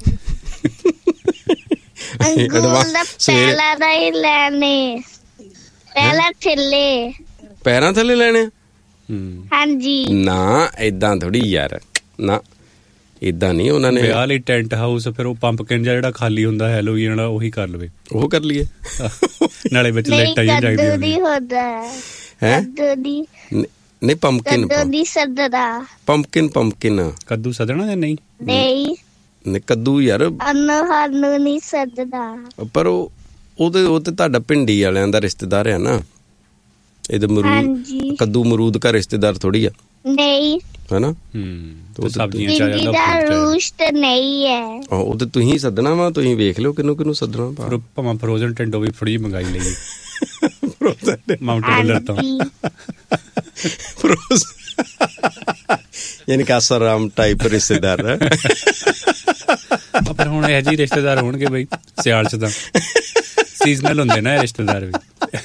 ਪੈਰਾਂ ਥੱਲੇ ਲੈਣੇ? ਹਾਂਜੀ। ਨਾ ਏਦਾਂ ਥੋੜੀ ਯਾਰ, ਨਾ ਏਦਾਂ ਨਹੀਂ। ਉਹਨਾਂ ਨੇ ਵਿਆਹ ਲਈ ਟੈਂਟ ਹਾਊਸ, ਫਿਰ ਉਹ ਪੰਪਕਿਨ ਜਿਹੜਾ ਖਾਲੀ ਹੁੰਦਾ ਹੈਲੋਵੀਨ ਵਾਲਾ, ਉਹੀ ਕਰ ਲਵੇ। ਉਹ ਕਰ ਲਈਏ ਨਾਲੇ ਵਿੱਚ ਲਾਈਟਾਂ ਹੀ ਚਾਹੀਦੀਆਂ ਹੈ। ਨਹੀਂ ਪੰਪਕਿਨ ਕੱਦੂ ਸਦਣਾ ਜਾਂ ਨਹੀਂ? ਨਹੀਂ ਕੱਦੂ ਯਾਰ ਨਹੀਂ ਸਦਦਾ। ਪਰ ਉਹ ਤੇ ਤੁਹਾਡਾ ਭਿੰਡੀ ਵਾਲਿਆਂ ਦਾ ਰਿਸ਼ਤੇਦਾਰ ਆ ਨਾ। ਇਹਦੇ ਮਰੂਦ ਕੱਦੂ ਮਰੂਦ ਦਾ ਰਿਸ਼ਤੇਦਾਰ ਥੋੜੀ ਆ। ਨਹੀਂ ਹੈ ਨਾ। ਸਬਜ਼ੀਆਂ ਨਹੀਂ ਹੈ। ਉਹ ਤੇ ਤੁਸੀਂ ਸੱਦਣਾ ਵਾ। ਤੁਸੀਂ ਵੇਖ ਲਿਓ ਕਿਹਨੂੰ ਸੱਦਣਾ। ਭਾਵੇਂ ਫਰੋਜ਼ਨ ਟਿੰਡੋ ਵੀ ਥੋੜੀ ਮੰਗਾਈ ਲਈ। ਮਾਊਂਟ ਬੁੱਲਰ ਤੋਂ ਯਾਨੀ ਕਿ ਆਸਾਰਾਮ ਟਾਈਪ ਰਿਸ਼ਤੇਦਾਰ। ਪਰ ਹੁਣ ਇਹੋ ਜਿਹੇ ਰਿਸ਼ਤੇਦਾਰ ਹੋਣਗੇ ਬਈ ਸਿਆਲ 'ਚ ਤਾਂ ਸੀਜ਼ਨਲ ਹੁੰਦੇ ਨਾ ਰਿਸ਼ਤੇਦਾਰ ਵੀ।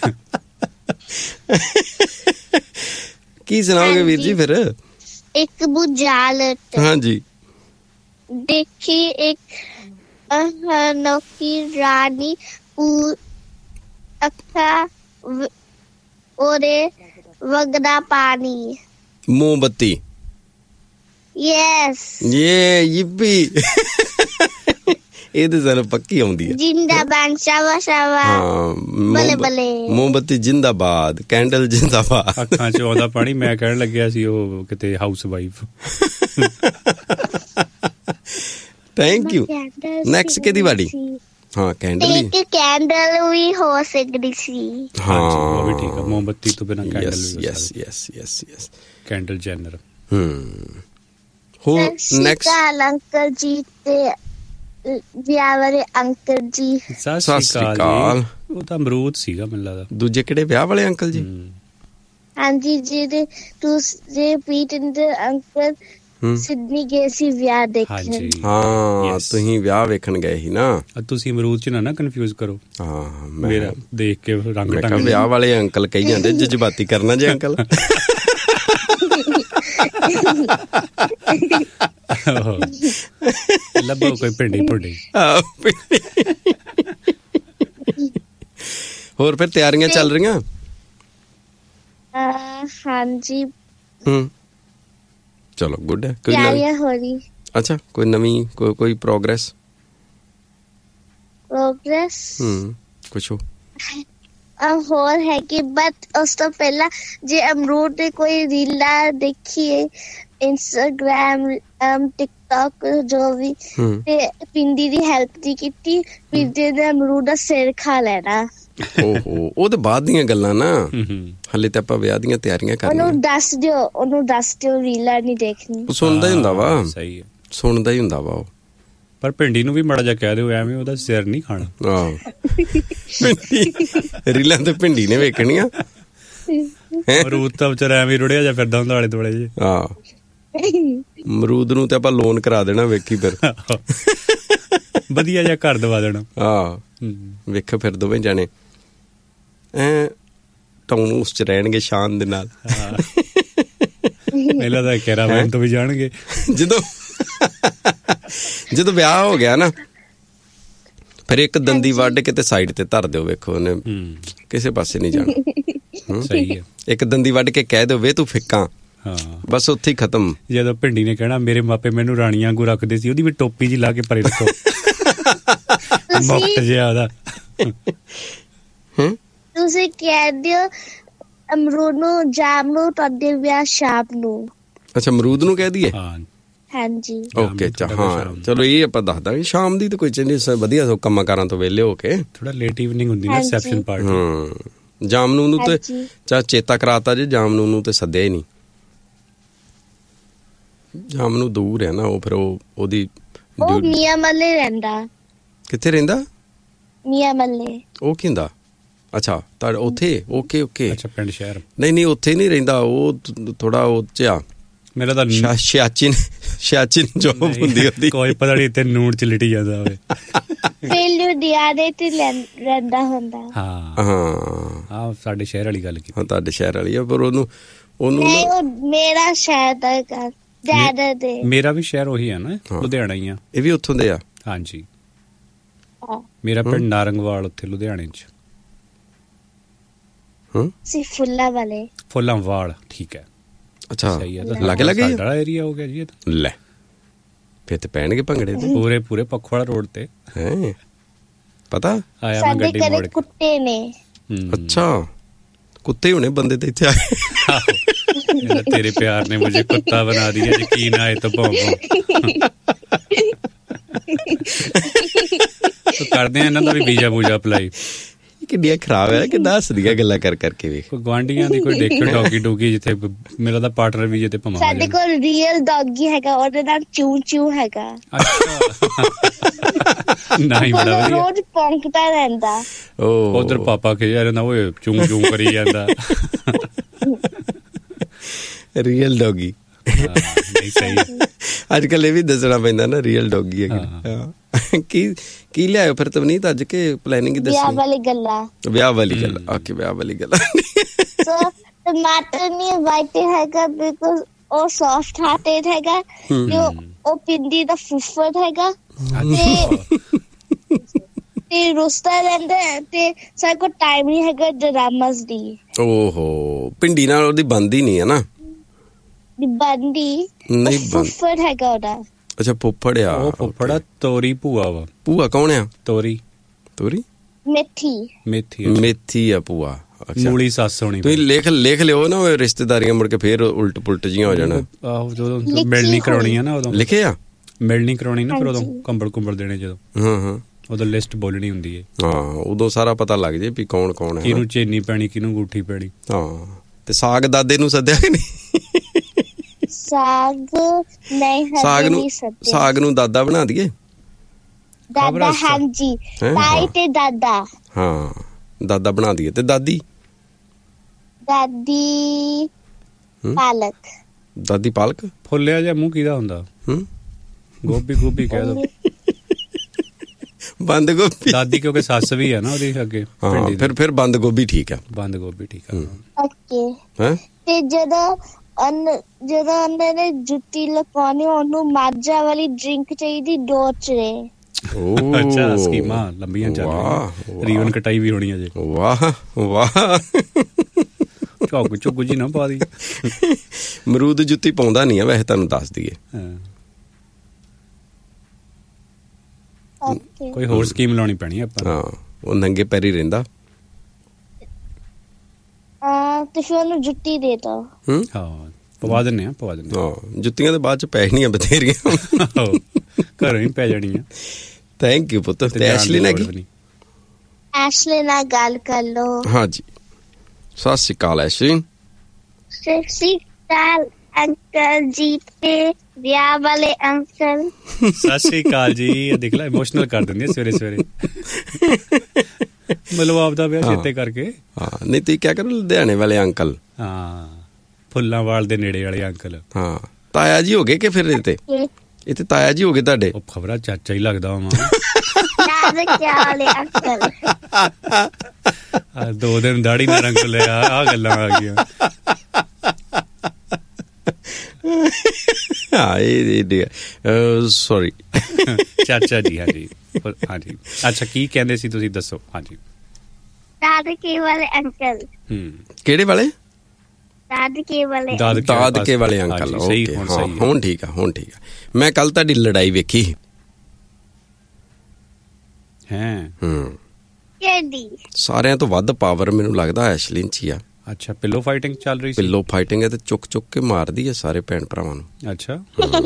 ਕੀ ਸੁਣਾਓਗੇ ਵੀਰ ਜੀ ਫਿਰ? ਇੱਕ ਬੁਝਾਰਤ। ਹਾਂਜੀ। ਦੇਖੀ ਇੱਕ ਅਨੋਖੀ ਰਾਣੀ ਅੱਖਾਂ ਉਹਦੇ ਵਗਦਾ ਪਾਣੀ। ਮੋਮਬੱਤੀ। ਯੈਸ। ਯਿੱਪੀ। ਇਹ ਤੇ ਸਾਨੂੰ ਪੱਕੀ ਆਉਂਦੀ ਹੈ। ਜਿੰਦਾਬਾਦ ਸ਼ਾਬਾਸ਼ ਬੱਲੇ ਬੱਲੇ। ਮੋਮਬੱਤੀ ਜਿੰਦਾਬਾਦ, ਕੈਂਡਲ ਜਿੰਦਾਬਾਦ। ਅੱਖਾਂ 'ਚ ਆਉਂਦਾ ਪਾਣੀ। ਮੈਂ ਕਹਿਣ ਲੱਗਿਆ ਸੀ ਉਹ ਕਿਤੇ house wife. Thank you. Next ਕਿਹਦੀ ਵਾਰੀ? ਹਾਂ ਕੈਂਡਲ। ਇੱਕ ਕੈਂਡਲ ਵੀ ਹੋ ਸਕਦੀ ਸੀ। ਹਾਂ ਉਹ ਵੀ ਠੀਕ ਆ। ਮੋਮਬੱਤੀ ਤੋਂ ਬਿਨਾਂ ਕੈਂਡਲ ਵੀ। ਯੈਸ। Candle Jenner. ਹੋਰ ਨੈਕਸਟ ਅੰਕਲ ਜੀ ਤੇ ਵਿਆਹ ਵਾਲੇ ਅੰਕਲ ਜੀ। ਸਤਿ ਸ਼੍ਰੀ ਅਕਾਲ। ਉਹ ਤਾਂ ਅਮਰੂਦ ਸੀਗਾ ਮੈਨੂੰ ਲੱਗਦਾ। ਦੂਜੇ ਕਿਹੜੇ ਵਿਆਹ ਵਾਲੇ ਅੰਕਲ ਜੀ? ਹਾਂਜੀ ਜਿਹੜੇ ਦੂਸਰੇ ਪੀਟਰ ਅੰਕਲ ਸਿਡਨੀ ਗਏ ਸੀ ਵਿਆਹ ਦੇਖਣ। ਹਾਂ ਤੁਸੀਂ ਵਿਆਹ ਵੇਖਣ ਗਏ ਸੀ ਨਾ। ਤੁਸੀਂ ਅਮਰੂਦ 'ਚ ਨਾ ਕਨਫਿਊਜ਼ ਕਰੋ। ਹਾਂ ਮੇਰਾ ਦੇਖ ਕੇ ਰੰਗ ਢੰਗ। ਵਿਆਹ ਵਾਲੇ ਅੰਕਲ ਕਹੀ ਜਾਂਦੇ ਜਜ਼ਬਾਤੀ ਕਰਨਾ ਜੇ ਅੰਕਲ। ਲੱਭੋ ਕੋਈ ਭਿੰਡੀ ਭੁੰਡੀ। ਹੋਰ ਫਿਰ ਤਿਆਰੀਆਂ ਚੱਲ ਰਹੀਆਂ? ਹਾਂਜੀ। ਚਲੋ ਗੁੱਡ ਹੈ। ਤਿਆਰੀਆਂ ਹੋ ਰਹੀ। ਅੱਛਾ ਕੋਈ ਨਵੀਂ ਕੋਈ ਪ੍ਰੋਗਰੈਸ? ਕੁਛ ਹੋਰ ਹੈ ਕਿ ਬਟ ਉਸ ਤੋਂ ਪਹਿਲਾਂ ਜੇ ਅਮਰੂਦ ਦੇ ਕੋਈ ਰੀਲਾਂ ਦੇਖੀਏ ਇੰਸਟਾਗ੍ਰਾਮ ਟਿਕਟੋਕ ਜੋ ਵੀ ਤੇ ਪਿੰਡੀ ਦੀ ਹੈਲਪ ਦੀ ਕੀਤੀ। ਪਿੰਡੀ ਦੇ ਅਮਰੂਦ ਦਾ ਸਿਰ ਖਾ ਲੈਣਾ। ਓਹੋ ਉਹ ਤੇ ਬਾਅਦ ਦੀਆਂ ਗੱਲਾਂ ਨਾ। ਹਲੇ ਤੇ ਆਪਾਂ ਵਿਆਹ ਦੀਆਂ ਤਿਆਰੀਆਂ ਕਰਨੀਆਂ। ਉਹਨੂੰ ਦੱਸ ਦਿਓ ਰੀਲਾਂ ਨਹੀਂ ਦੇਖਣੀ। ਸੁਣਦਾ ਹੀ ਹੁੰਦਾ ਵਾ। ਸਹੀ ਹੈ ਸੁਣਦਾ ਹੀ ਹੁੰਦਾ ਵਾ ਉਹ। ਪਰ ਭਿੰਡੀ ਨੂੰ ਵੀ ਮਾੜਾ ਜਿਹਾ ਕਹਿ ਦਿਓ ਐਵੇਂ ਉਹਦਾ ਸਿਰ ਨਹੀਂ ਖਾਣਾ। ਆਹੋ ਰੀਲਾਂ ਤੇ ਭਿੰਡੀ ਨੇ ਵੇਖਣੀਆਂ। ਅਮਰੂਦ ਤਾਂ ਵਿਚਾਰਾ ਐਵੇਂ ਰੁੜਿਆ ਜਾ ਫਿਰਦਾ ਹੁੰਦਾ ਆਲੇ ਦੁਆਲੇ ਜੇ। ਅਮਰੂਦ ਨੂੰ ਤੇ ਆਪਾਂ ਲੋਨ ਕਰਾ ਦੇਣਾ। ਵੇਖੀ ਫਿਰ ਵਧੀਆ ਜਿਹਾ ਘਰ ਦਵਾ ਦੇਣਾ। ਵੇਖੋ ਫਿਰ ਦੋਵੇਂ ਜਾਣੇ ਟਾਊਨ ਹਾਊਸ 'ਚ ਰਹਿਣਗੇ ਸ਼ਾਨ ਦੇ ਨਾਲ। ਪਹਿਲਾਂ ਤਾਂ ਕੈਰਾਵੈਨ ਤੋਂ ਵੀ ਜਾਣਗੇ। ਜਦੋਂ ਵਿਆਹ ਹੋ ਗਿਆ ਨਾ ਫਿਰ ਇੱਕ ਦੰਦੀ ਵੱਢ ਕੇ ਤੇ ਸਾਈਡ ਤੇ ਧਰ ਦਿਓ। ਵੇਖੋ ਉਹਨੇ ਕਿਸੇ ਪਾਸੇ ਨਹੀਂ ਜਾਣਾ। ਸਹੀ ਹੈ। ਇੱਕ ਦੰਦੀ ਵੱਢ ਕੇ ਕਹਿ ਦਿਓ ਵੇ ਤੂੰ ਫਿੱਕਾਂ। ਬਸ ਉੱਥੇ ਹੀ ਖਤਮ। ਜਦੋਂ ਭਿੰਡੀ ਨੇ ਕਹਿਣਾ ਮੇਰੇ ਮਾਪੇ ਮੈਨੂੰ ਰਾਣੀਆਂ ਵਾਂਗੂ ਰੱਖਦੇ ਸੀ, ਉਹਦੀ ਵੀ ਟੋਪੀ ਜੀ ਲਾ ਕੇ ਪਰੇ ਰੱਖੋ। ਮੁਕਤ ਜਿਹਾ ਉਹਦਾ। ਤੁਸੀਂ ਕਹਿ ਦਿਓ ਅਮਰੂਦ ਨੂੰ ਜਾਮ ਨੂੰ ਤੁਹਾਡੇ ਵਿਆਹ ਸ਼ਾਮ ਨੂੰ। ਅੱਛਾ ਅਮਰੂਦ ਨੂੰ ਕਹਿ ਦਈਏ? ਹਾਂਜੀ ਓਕੇ। ਹਾਂ ਚਲੋ ਇਹ ਆਪਾਂ ਦੱਸ ਦਾਂਗੇ। ਸ਼ਾਮ ਦੀ ਤਾਂ ਕੋਈ ਚੀਜ਼ ਵਧੀਆ ਕੰਮਾਂ ਕਾਰਾਂ ਤੋਂ ਵਿਹਲੇ ਹੋ ਕੇ ਥੋੜਾ ਲੇਟ ਇਵਨਿੰਗ ਹੁੰਦੀ ਨਾ ਰਿਸੈਪਸ਼ਨ ਪਾਰਟੀ। ਜਾਮਨੂ ਨੂੰ ਤੇ ਚਾ ਚੇਤਾ ਕਰਾਤਾ ਜੇ ਜਾਮਨੂ ਨੂੰ ਤੇ ਸੱਦਿਆ ਹੀ ਨਹੀਂ। ਜਾਮਨੂ ਦੂਰ ਹੈ ਨਾ ਉਹ। ਫਿਰ ਉਹਦੀ ਮੀਆਂ ਮੱਲੇ ਰਹਿੰਦਾ। ਕਿੱਥੇ ਰਹਿੰਦਾ? ਮੀਆਂ ਮੱਲੇ। ਉਹ ਕੀ ਹੁੰਦਾ? ਅੱਛਾ ਤੁਹਾਡੇ ਉੱਥੇ। ਓਕੇ। ਅੱਛਾ ਪਿੰਡ ਸ਼ਹਿਰ। ਨਹੀਂ ਉੱਥੇ ਨਹੀਂ ਰਹਿੰਦਾ ਉਹ। ਥੋੜਾ ਉਹ ਚ ਆ ਮੇਰਾ ਤਾਂ ਸਿਆਚਿਨ ਜੋਬ ਹੁੰਦੀ ਉਹਦੀ। ਕੋਈ ਪਤਾ ਨਹੀਂ ਤੇ ਨੂੜ ਚ ਲਿਟੀ ਜਾਂਦਾ ਹੋਵੇ। ਲੁਧਿਆਣੇ ਤੇ ਰਹਿੰਦਾ ਹੁੰਦਾ। ਹਾਂ ਸਾਡੇ ਸ਼ਹਿਰ ਵਾਲੀ ਗੱਲ ਕੀਤੀ। ਹਾਂ ਤੁਹਾਡੇ ਸ਼ਹਿਰ ਵਾਲੀ ਆ। ਪਰ ਉਹਨੂੰ ਮੇਰਾ ਸ਼ਹਿਰ ਦਾ ਮੇਰਾ ਵੀ ਸ਼ਹਿਰ ਉਹੀ ਹੈ ਨਾ, ਲੁਧਿਆਣਾ ਹੀ ਆ। ਇਹ ਵੀ ਉੱਥੋਂ ਦੇ ਆ? ਹਾਂਜੀ ਮੇਰਾ ਪਿੰਡ ਨਾਰੰਗਵਾਲ ਉੱਥੇ ਲੁਧਿਆਣੇ ਚ। ਫੁੱਲਾਂਵਾਲ। ਠੀਕ ਹੈ। ਅੱਛਾ ਸਹੀ ਹੈ। ਲੱਗੇ ਸਾਡਾ ਏਰੀਆ ਹੋ ਗਿਆ ਜੀ। ਲੈ ਫਿਰ ਤੇ ਪੈਣਗੇ ਭੰਗੜੇ ਤੇ ਪੂਰੇ ਪੱਖੋਵਾਲਾ ਰੋਡ ਤੇ। ਪਤਾ ਆਇਆ ਮੈਂ ਗੱਡੀ ਮੋੜ ਕੇ। ਕੁੱਤੇ ਨੇ। ਅੱਛਾ ਕੁੱਤੇ ਹੋਣੇ ਬੰਦੇ ਤੇ ਇੱਥੇ ਆਏ। ਤੇਰੇ ਪਿਆਰ ਨੇ ਮੁਝੇ ਕੁੱਤਾ ਬਣਾ ਦਿਆ, ਯਕੀਨ ਆਏ ਤਾਂ ਭੌਂ ਕਰਦੇ ਆ ਇਹਨਾਂ ਦਾ ਵੀ ਵੀਜ਼ਾ ਵੂਜਾ ਅਪਲਾਈ। ਕਿੰਨੀਆਂ ਖਰਾਬ ਹੈ ਕਿ ਦੱਸਦੀਆਂ ਗੱਲਾਂ ਕਰਕੇ ਵੇਖ। ਗੁਆਂਢੀਆਂ ਦੀ ਕੋਈ ਦੇਖਿਓ ਡੌਗੀ ਡੂਗੀ ਜਿੱਥੇ ਮੇਰਾ ਤਾਂ ਪਾਰਟਨਰ ਵੀਜ਼ੇ ਤੇ ਭਮਾ। ਸਾਡੇ ਕੋਲ ਰੀਅਲ ਡੌਗੀ ਹੈਗਾ, ਉਹਦਾ ਨਾਮ ਚੂ ਹੈਗਾ। ਨਹੀਂ ਬੜਾ ਵਧੀਆ। ਰੋਜ਼ ਭੌਂਕਦਾ ਰਹਿੰਦਾ। ਉਧਰ ਪਾਪਾ ਖਿਜਿਆ ਰਹਿੰਦਾ, ਓਏ ਚੂ ਕਰੀ ਜਾਂਦਾ। Real doggy. ਨਹੀਂ ਸਹੀ ਅੱਜ ਕੱਲ ਇਹ ਵੀ ਦੱਸਣਾ ਪੈਂਦਾ ਨਾ ਰੀਅਲ ਡੌਗੀ ਹੈ। ਕੀ ਲਿਆਇਓ ਫਿਰ ਤਵਨੀਤ ਅੱਜ ਕੇ ਪਲੈਨਿੰਗ ਦੱਸੀ? ਵਿਆਹ ਵਾਲੀ ਗੱਲਾਂ। ਓਕੇ, ਵਿਆਹ ਵਾਲੀ ਗੱਲਾਂ। ਟਮਾਟਰ ਨਹੀਂ ਵਾਈਟ ਹੈਗਾ ਬਿਕੋਜ਼ ਉਹ ਸੌਫਟ ਹਾਰਟਡ ਹੈਗਾ, ਉਹ ਪਿੰਡੀ ਦਾ ਫੁੱਫੜ ਹੈਗਾ ਤੇ ਰੁਸਦਾ ਰਹਿੰਦਾ ਤੇ ਸਾਡੇ ਕੋਲ ਟਾਈਮ ਨਹੀਂ ਹੈਗਾ ਡਰਾਮਾਸ ਦੀ। ਓਹੋ, ਪਿੰਡੀ ਨਾਲ ਉਹਦੀ ਬਣਦੀ ਨਹੀਂ ਹੈ ਨਾ? ਬਣਦੀ ਨਹੀਂ, ਫੁੱਫੜ ਹੈਗਾ ਉਹਦਾ। ਅੱਛਾ, ਫੁੱਫੜ ਆ। ਉਹ ਫੁੱਫੜ ਆ। ਤੋਰੀ ਭੂਆ ਵਾ। ਭੂਆ ਕੌਣ ਆ? ਤੋਰੀ ਮੇਥੀ ਆ ਭੂਆ। ਮੂਲੀ ਸੱਸ ਹੋਣੀ। ਤੁਸੀਂ ਲਿਖ ਲਿਓ ਨਾ, ਰਿਸ਼ਤੇਦਾਰੀਆਂ ਮੁੜ ਕੇ ਫੇਰ ਉਲਟ ਪੁਲਟ ਜੀਆਂ ਹੋ ਜਾਣਾ। ਆਹੋ, ਜਦੋਂ ਮਿਲਣੀ ਕਰਾਉਣੀ ਆ ਨਾ ਉਦੋਂ ਲਿਖੇ ਆ। ਮਿਲਣੀ ਕਰਾਉਣੀ ਨਾ ਫਿਰ ਉਦੋਂ ਕੰਬਲ ਦੇਣੇ ਜਦੋਂ। ਹਾਂ ਉਦੋਂ ਲਿਸਟ ਬੋਲਣੀ ਹੁੰਦੀ ਹੈ। ਹਾਂ, ਉਦੋਂ ਸਾਰਾ ਪਤਾ ਲੱਗ ਜੇ ਵੀ ਕੌਣ ਕੌਣ ਹੈ, ਕਿਹਨੂੰ ਚੇਨੀ ਪੈਣੀ, ਕਿਹਨੂੰ ਅੰਗੂਠੀ ਪੈਣੀ। ਹਾਂ, ਤੇ ਸਾਗ ਦਾਦੇ ਨੂੰ ਸੱਦਿਆ ਕਿ ਨਹੀਂ? ਸਾਗ ਨੂੰ ਦਾਦਾ ਬਣਾ ਦਈਏ। ਦਾਦਾ, ਹਾਂਜੀ, ਤਾਈ ਤੇ ਦਾਦਾ। ਹਾਂ, ਦਾਦਾ ਬਣਾ ਦਈਏ। ਤੇ ਦਾਦੀ ਪਾਲਕ। ਫੁੱਲਿਆ ਜਿਹਾ ਮੂੰਹ ਕਿਹਦਾ ਹੁੰਦਾ? ਗੋਭੀ ਕਹਿ ਦੋ। ਬੰਦ ਗੋਭੀ। ਦਾਦੀ ਕਿਉਂਕਿ ਸੱਸ ਵੀ ਆ ਨਾ ਉਹਦੀ ਅੱਗੇ। ਫਿਰ ਬੰਦ ਗੋਭੀ ਠੀਕ ਆ। ਬੰਦ ਗੋਭੀ ਠੀਕ ਆ। ਤੇ ਜਦੋਂ ਉਹਨਾਂ ਨੇ ਜੁੱਤੀ ਲਗਾਉਣੀ, ਉਹਨੂੰ ਮਾਝਾ ਵਾਲੀ ਡਰਿੰਕ ਚਾਹੀਦੀ, ਡੋਚਰੇ। ਅੱਛਾ, ਸਕੀਮਾਂ ਲੰਬੀਆਂ ਚੱਲ ਰਹੀਆਂ। ਰੀਵਨ ਕਟਾਈ ਵੀ ਹੋਣੀ ਅਜੇ। ਵਾਹ ਝੁੱਗ ਜੀ ਨਾ ਪਾ ਦੀ। ਮਰੂਦ ਜੁੱਤੀ ਪਾਉਂਦਾ ਨਹੀਂ ਆ ਵੈਸੇ, ਤੁਹਾਨੂੰ ਦੱਸ ਦਈਏ। ਕੋਈ ਹੋਰ ਸਕੀਮ ਲਾਉਣੀ ਪੈਣੀ ਆਪਾਂ। ਹਾਂ, ਉਹ ਨੰਗੇ ਪੈਰੀ ਰਹਿੰਦਾ। ਤੇ ਫਿਰ ਉਹਨੂੰ ਜੁੱਤੀ ਦੇ ਦੋ। ਹਾਂ, ਪਵਾ ਦਿੰਨੇ ਆ। ਜੁੱਤੀਆਂ ਦੇ ਬਾਅਦ ਚ ਪੈਣੀਆਂ ਬਥੇਰੀਆਂ, ਘਰੋਂ ਹੀ ਪੈ ਜਾਣੀਆਂ। ਥੈਂਕ ਯੂ ਪੁੱਤ। ਤੇ ਐਸ਼ਲੀ ਨਾਲ ਗੱਲ ਕਰ ਲੋ। ਹਾਂਜੀ, ਸਤਿ ਸ਼੍ਰੀ ਅਕਾਲ ਐਸ਼ਲੀ। ਸਤਿ ਸ਼੍ਰੀ ਅਕਾਲ ਅੰਕਲ ਜੀ ਤੇ ਵਿਆਹ ਵਾਲੇ ਅੰਕਲ। ਸਤਿ ਸ਼੍ਰੀ ਅਕਾਲ ਜੀ। ਦੇਖ ਲੈ, ਇਮੋਸ਼ਨਲ ਕਰ ਦਿੰਦੀ ਸਵੇਰੇ ਮਤਲਬ ਆਪਦਾ ਵਿਆਹ ਚੇਤੇ ਕਰਕੇ। ਹਾਂ, ਨਹੀਂ ਤੁਸੀਂ ਕਿਆ ਕਰੋ, ਲੁਧਿਆਣੇ ਵਾਲੇ ਅੰਕਲ। ਹਾਂ, ਫੁੱਲਾਂਵਾਲ ਦੇ ਨੇੜੇ ਵਾਲੇ ਅੰਕਲ। ਹਾਂ, ਤਾਇਆ ਜੀ ਹੋ ਗਏ ਕਿ ਫਿਰ ਇਹ ਤੇ ਤਾਇਆ ਜੀ ਹੋ ਗਏ ਤੁਹਾਡੇ? ਉਹ ਖਬਰਾਂ ਚਾਚਾ ਹੀ ਲੱਗਦਾ ਵਾ। ਦੋ ਦਿਨ ਦਾੜੀ ਨਾ ਰੰਗ ਲਿਆ, ਆ ਗੱਲਾਂ ਆ ਗਈਆਂ। ਸੌਰੀ ਚਾਚਾ ਜੀ। ਹਾਂਜੀ। ਅੱਛਾ, ਕੀ ਕਹਿੰਦੇ ਸੀ ਤੁਸੀਂ, ਦੱਸੋ। ਹਾਂਜੀ, ਦਾਦਕੇ ਵਾਲੇ ਅੰਕਲ। ਕਿਹੜੇ ਵਾਲੇ? ਦਾਦਕੇ ਵਾਲੇ ਅੰਕਲ। ਹੁਣ ਠੀਕ ਆ। ਮੈਂ ਕੱਲ ਤੁਹਾਡੀ ਲੜਾਈ ਵੇਖੀ ਹੈ। ਸਾਰਿਆਂ ਤੋਂ ਵੱਧ ਪਾਵਰ ਮੈਨੂੰ ਲੱਗਦਾ ਐਸ਼ਲਿਨ ਚ ਹੀ ਆ। ਅੱਛਾ, ਪਿੱਲੋ ਫਾਈਟਿੰਗ ਚੱਲ ਰਹੀ ਸੀ। ਪਿੱਲੋ ਫਾਈਟਿੰਗ ਹੈ ਤੇ ਚੁੱਕ ਕੇ ਮਾਰਦੀ ਹੈ ਸਾਰੇ ਭੈਣ ਭਰਾਵਾਂ ਨੂੰ। ਅੱਛਾ।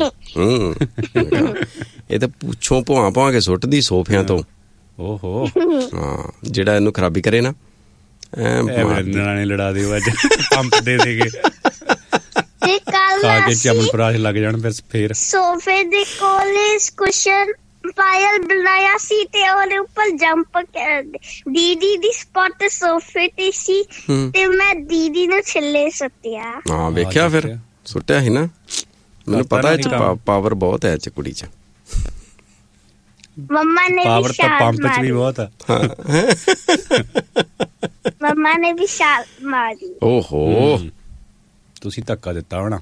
ਇਹ ਤਾਂ ਪੁੱਛੋਂ ਭੁਆ ਕੇ ਸੁੱਟਦੀ ਸੋਫਿਆਂ ਤੋਂ। ਓਹੋ। ਹਾਂ, ਜਿਹੜਾ ਇਹਨੂੰ ਖਰਾਬੀ ਕਰੇ ਨਾ, ਨਾਲੇ ਲੜਾ ਦਿਓ ਅੱਜ, ਪੰਪ ਦੇ ਕੇ ਖਾ ਕੇ ਚਮਨਪਰਾਸ਼ ਲੱਗ ਜਾਣ। ਫਿਰ ਸੋਫੇ ਦੇ ਕੋਲ ਕੁਸ਼ਨ ਪਾਇਲ ਬਣਾਇਆ ਸੀ ਤੇ ਉਹਦੇ ਉੱਪਰ ਜੰਪ ਦੀਦੀ ਦੀ ਸਪੋਟ ਸੋਫੇ ਤੇ ਸੀ ਤੇ ਮੈਂ ਦੀਦੀ ਨੂੰ ਛੱਲੇ ਸੁੱਟਿਆ। ਹਾਂ, ਵੇਖਿਆ ਫਿਰ ਸੁੱਟਿਆ ਸੀ ਨਾ। ਮੈਨੂੰ ਪਤਾ ਇਹ ਚ ਪਾਵਰ ਬਹੁਤ ਹੈ, ਚ ਕੁੜੀ ਚ। ਮੰਮਾ ਨੇ ਪਾਵਰ ਤਾਂ ਪੰਪ ਚ ਵੀ ਬਹੁਤ ਆ। ਮੰਮਾ ਨੇ ਵੀ ਛਾਲ ਮਾਰੀ। ਓਹੋ, ਤੁਸੀਂ ਧੱਕਾ ਦਿੱਤਾ ਹੋਣਾ।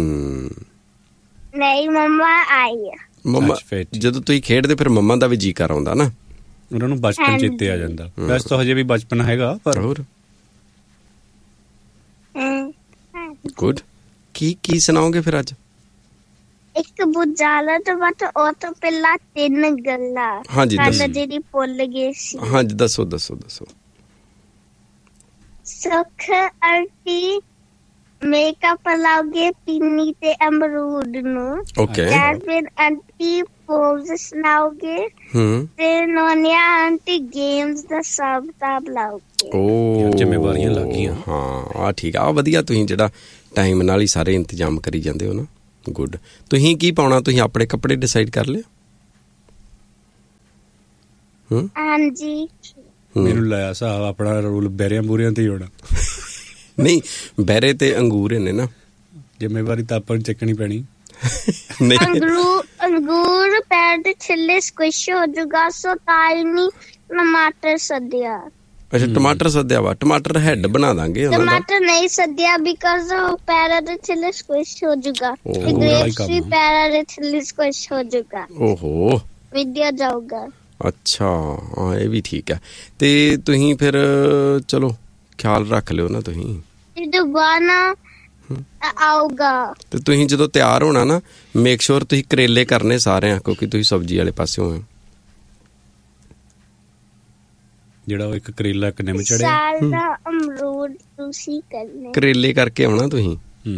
ਨਹੀਂ, ਮੰਮਾ ਆਈ ਆ। ਮੰਮਾ ਜਦੋਂ ਤੁਸੀਂ ਖੇਡਦੇ ਫਿਰ ਮੰਮਾ ਦਾ ਵੀ ਜੀ ਕਰ ਆਉਂਦਾ ਨਾ, ਉਹਨਾਂ ਨੂੰ ਬਚਪਨ ਚੇਤੇ ਆ ਜਾਂਦਾ। ਵੈਸੇ ਤਾਂ ਹਜੇ ਵੀ ਬਚਪਨ ਹੈਗਾ, ਪਰ ਹੋਰ। ਗੁੱਡ। ਕੀ ਸੁਣਾਓਗੇ ਫਿਰ ਅੱਜ? ਇੱਕ ਬੁਝਾਲਾ ਤੋਂ ਬਾਅਦ ਉਹ ਤੋਂ ਪਹਿਲਾਂ 3 ਗੱਲਾਂ। ਹਾਂਜੀ, ਜਿਹੜੀ ਭੁੱਲ ਗਏ ਸੀ। ਹਾਂਜੀ, ਦੱਸੋ। ਸੁਖ ਆਂਟੀ ਮੇਕਅਪ ਲਾਓਗੇ ਪਿੰਨੀ ਤੇ ਅਮਰੂਦ ਨੂੰ। ਓਕੇ। ਫਿਰ ਆਂਟੀ ਪੋਜ਼ ਸੁਣਾਓਗੇ ਤੇ ਨੋਨੀਆ ਆਂਟੀ ਗੇਮਸ ਦਾ ਸਭ ਲਾਓਗੇ। ਓ, ਜ਼ਿੰਮੇਵਾਰੀਆਂ ਲੱਗ ਗਈਆਂ। ਹਾਂ, ਠੀਕ ਆ। ਵਧੀਆ, ਤੁਸੀਂ ਜਿਹੜਾ ਟਾਈਮ ਨਾਲ ਹੀ ਸਾਰੇ ਇੰਤਜ਼ਾਮ ਕਰੀ ਜਾਂਦੇ ਹੋ ਨਾ। ਗੁੱਡ। ਤੁਸੀਂ ਕੀ ਪਾਉਣਾ? ਤੁਸੀਂ ਆਪਣੇ ਕੱਪੜੇ ਡਿਸਾਈਡ ਕਰ ਲਿਆ? ਹਾਂਜੀ। ਮੈਨੂੰ ਲਾਇਆ ਹਿਸਾਬ ਆਪਣਾ ਰੂਲ ਬੈਰਿਆਂ ਬੂਰਿਆਂ ਤੇ ਹੀ ਹੋਣਾ। ਨਹੀਂ, ਬੈਰੇ ਤੇ ਅੰਗੂਰ ਨੇ ਨਾ। ਜ਼ਿੰਮੇਵਾਰੀ ਤਾਂ ਆਪਾਂ ਨੂੰ ਚੱਕਣੀ ਪੈਣੀ। ਅੰਗੂਰ ਪੈਰ ਦੇ ਛਿੱਲੇ ਸਕੁਇਸ਼ ਹੋ ਜੂਗਾ, ਸੋ ਤਾਈ ਟਮਾਟਰ ਸੱਦਿਆ। ਅੱਛਾ ਟਮਾਟਰ ਸੱਦਿਆ ਵਾ, ਟਮਾਟਰ ਹੈਡ ਬਣਾ ਦਾਂਗੇ। ਟਮਾਟਰ ਨਹੀਂ ਸੱਦਿਆ ਬਿਕਾਜ਼ ਉਹ ਪੈਰਾਂ ਦੇ ਛਿੱਲੇ ਸਕੁਇਸ਼ ਹੋ ਜੂਗਾ, ਗ੍ਰੇਪਸ ਵੀ ਪੈਰਾਂ ਦੇ ਛਿੱਲੇ ਸਕੁਇਸ਼ ਹੋ ਜੂਗਾ। ਓਹੋ ਵਿਦਿਆ ਜਾਊਗਾ। ਅੱਛਾ ਹਾਂ ਇਹ ਵੀ ਠੀਕ ਹੈ। ਤੇ ਤੁਸੀਂ ਫਿਰ ਚਲੋ ਖਿਆਲ ਰੱਖ ਲਿਓ ਨਾ ਤੁਸੀਂ। ਦੁਬਾਰਾ ਆਊਗਾ। ਤੇ ਤੁਸੀਂ ਜਦੋਂ ਤਿਆਰ ਹੋਣਾ ਨਾ ਮੇਕ ਸ਼ੋਰ ਤੁਸੀਂ ਕਰੇਲੇ ਕਰਨੇ ਸਾਰਿਆਂ, ਕਿਉਂਕਿ ਤੁਸੀਂ ਸਬਜ਼ੀ ਵਾਲੇ ਪਾਸਿਓਂ ਹੋ। ਜਿਹੜਾ ਉਹ ਇੱਕ ਕਰੇਲਾ ਇੱਕ ਨਿੰਮ ਚੜਿਆ, ਅਮਰੂਦ ਤੁਸੀਂ ਕਰਨੇ, ਕਰੇਲੇ ਕਰਕੇ ਆਉਣਾ ਤੁਸੀਂ।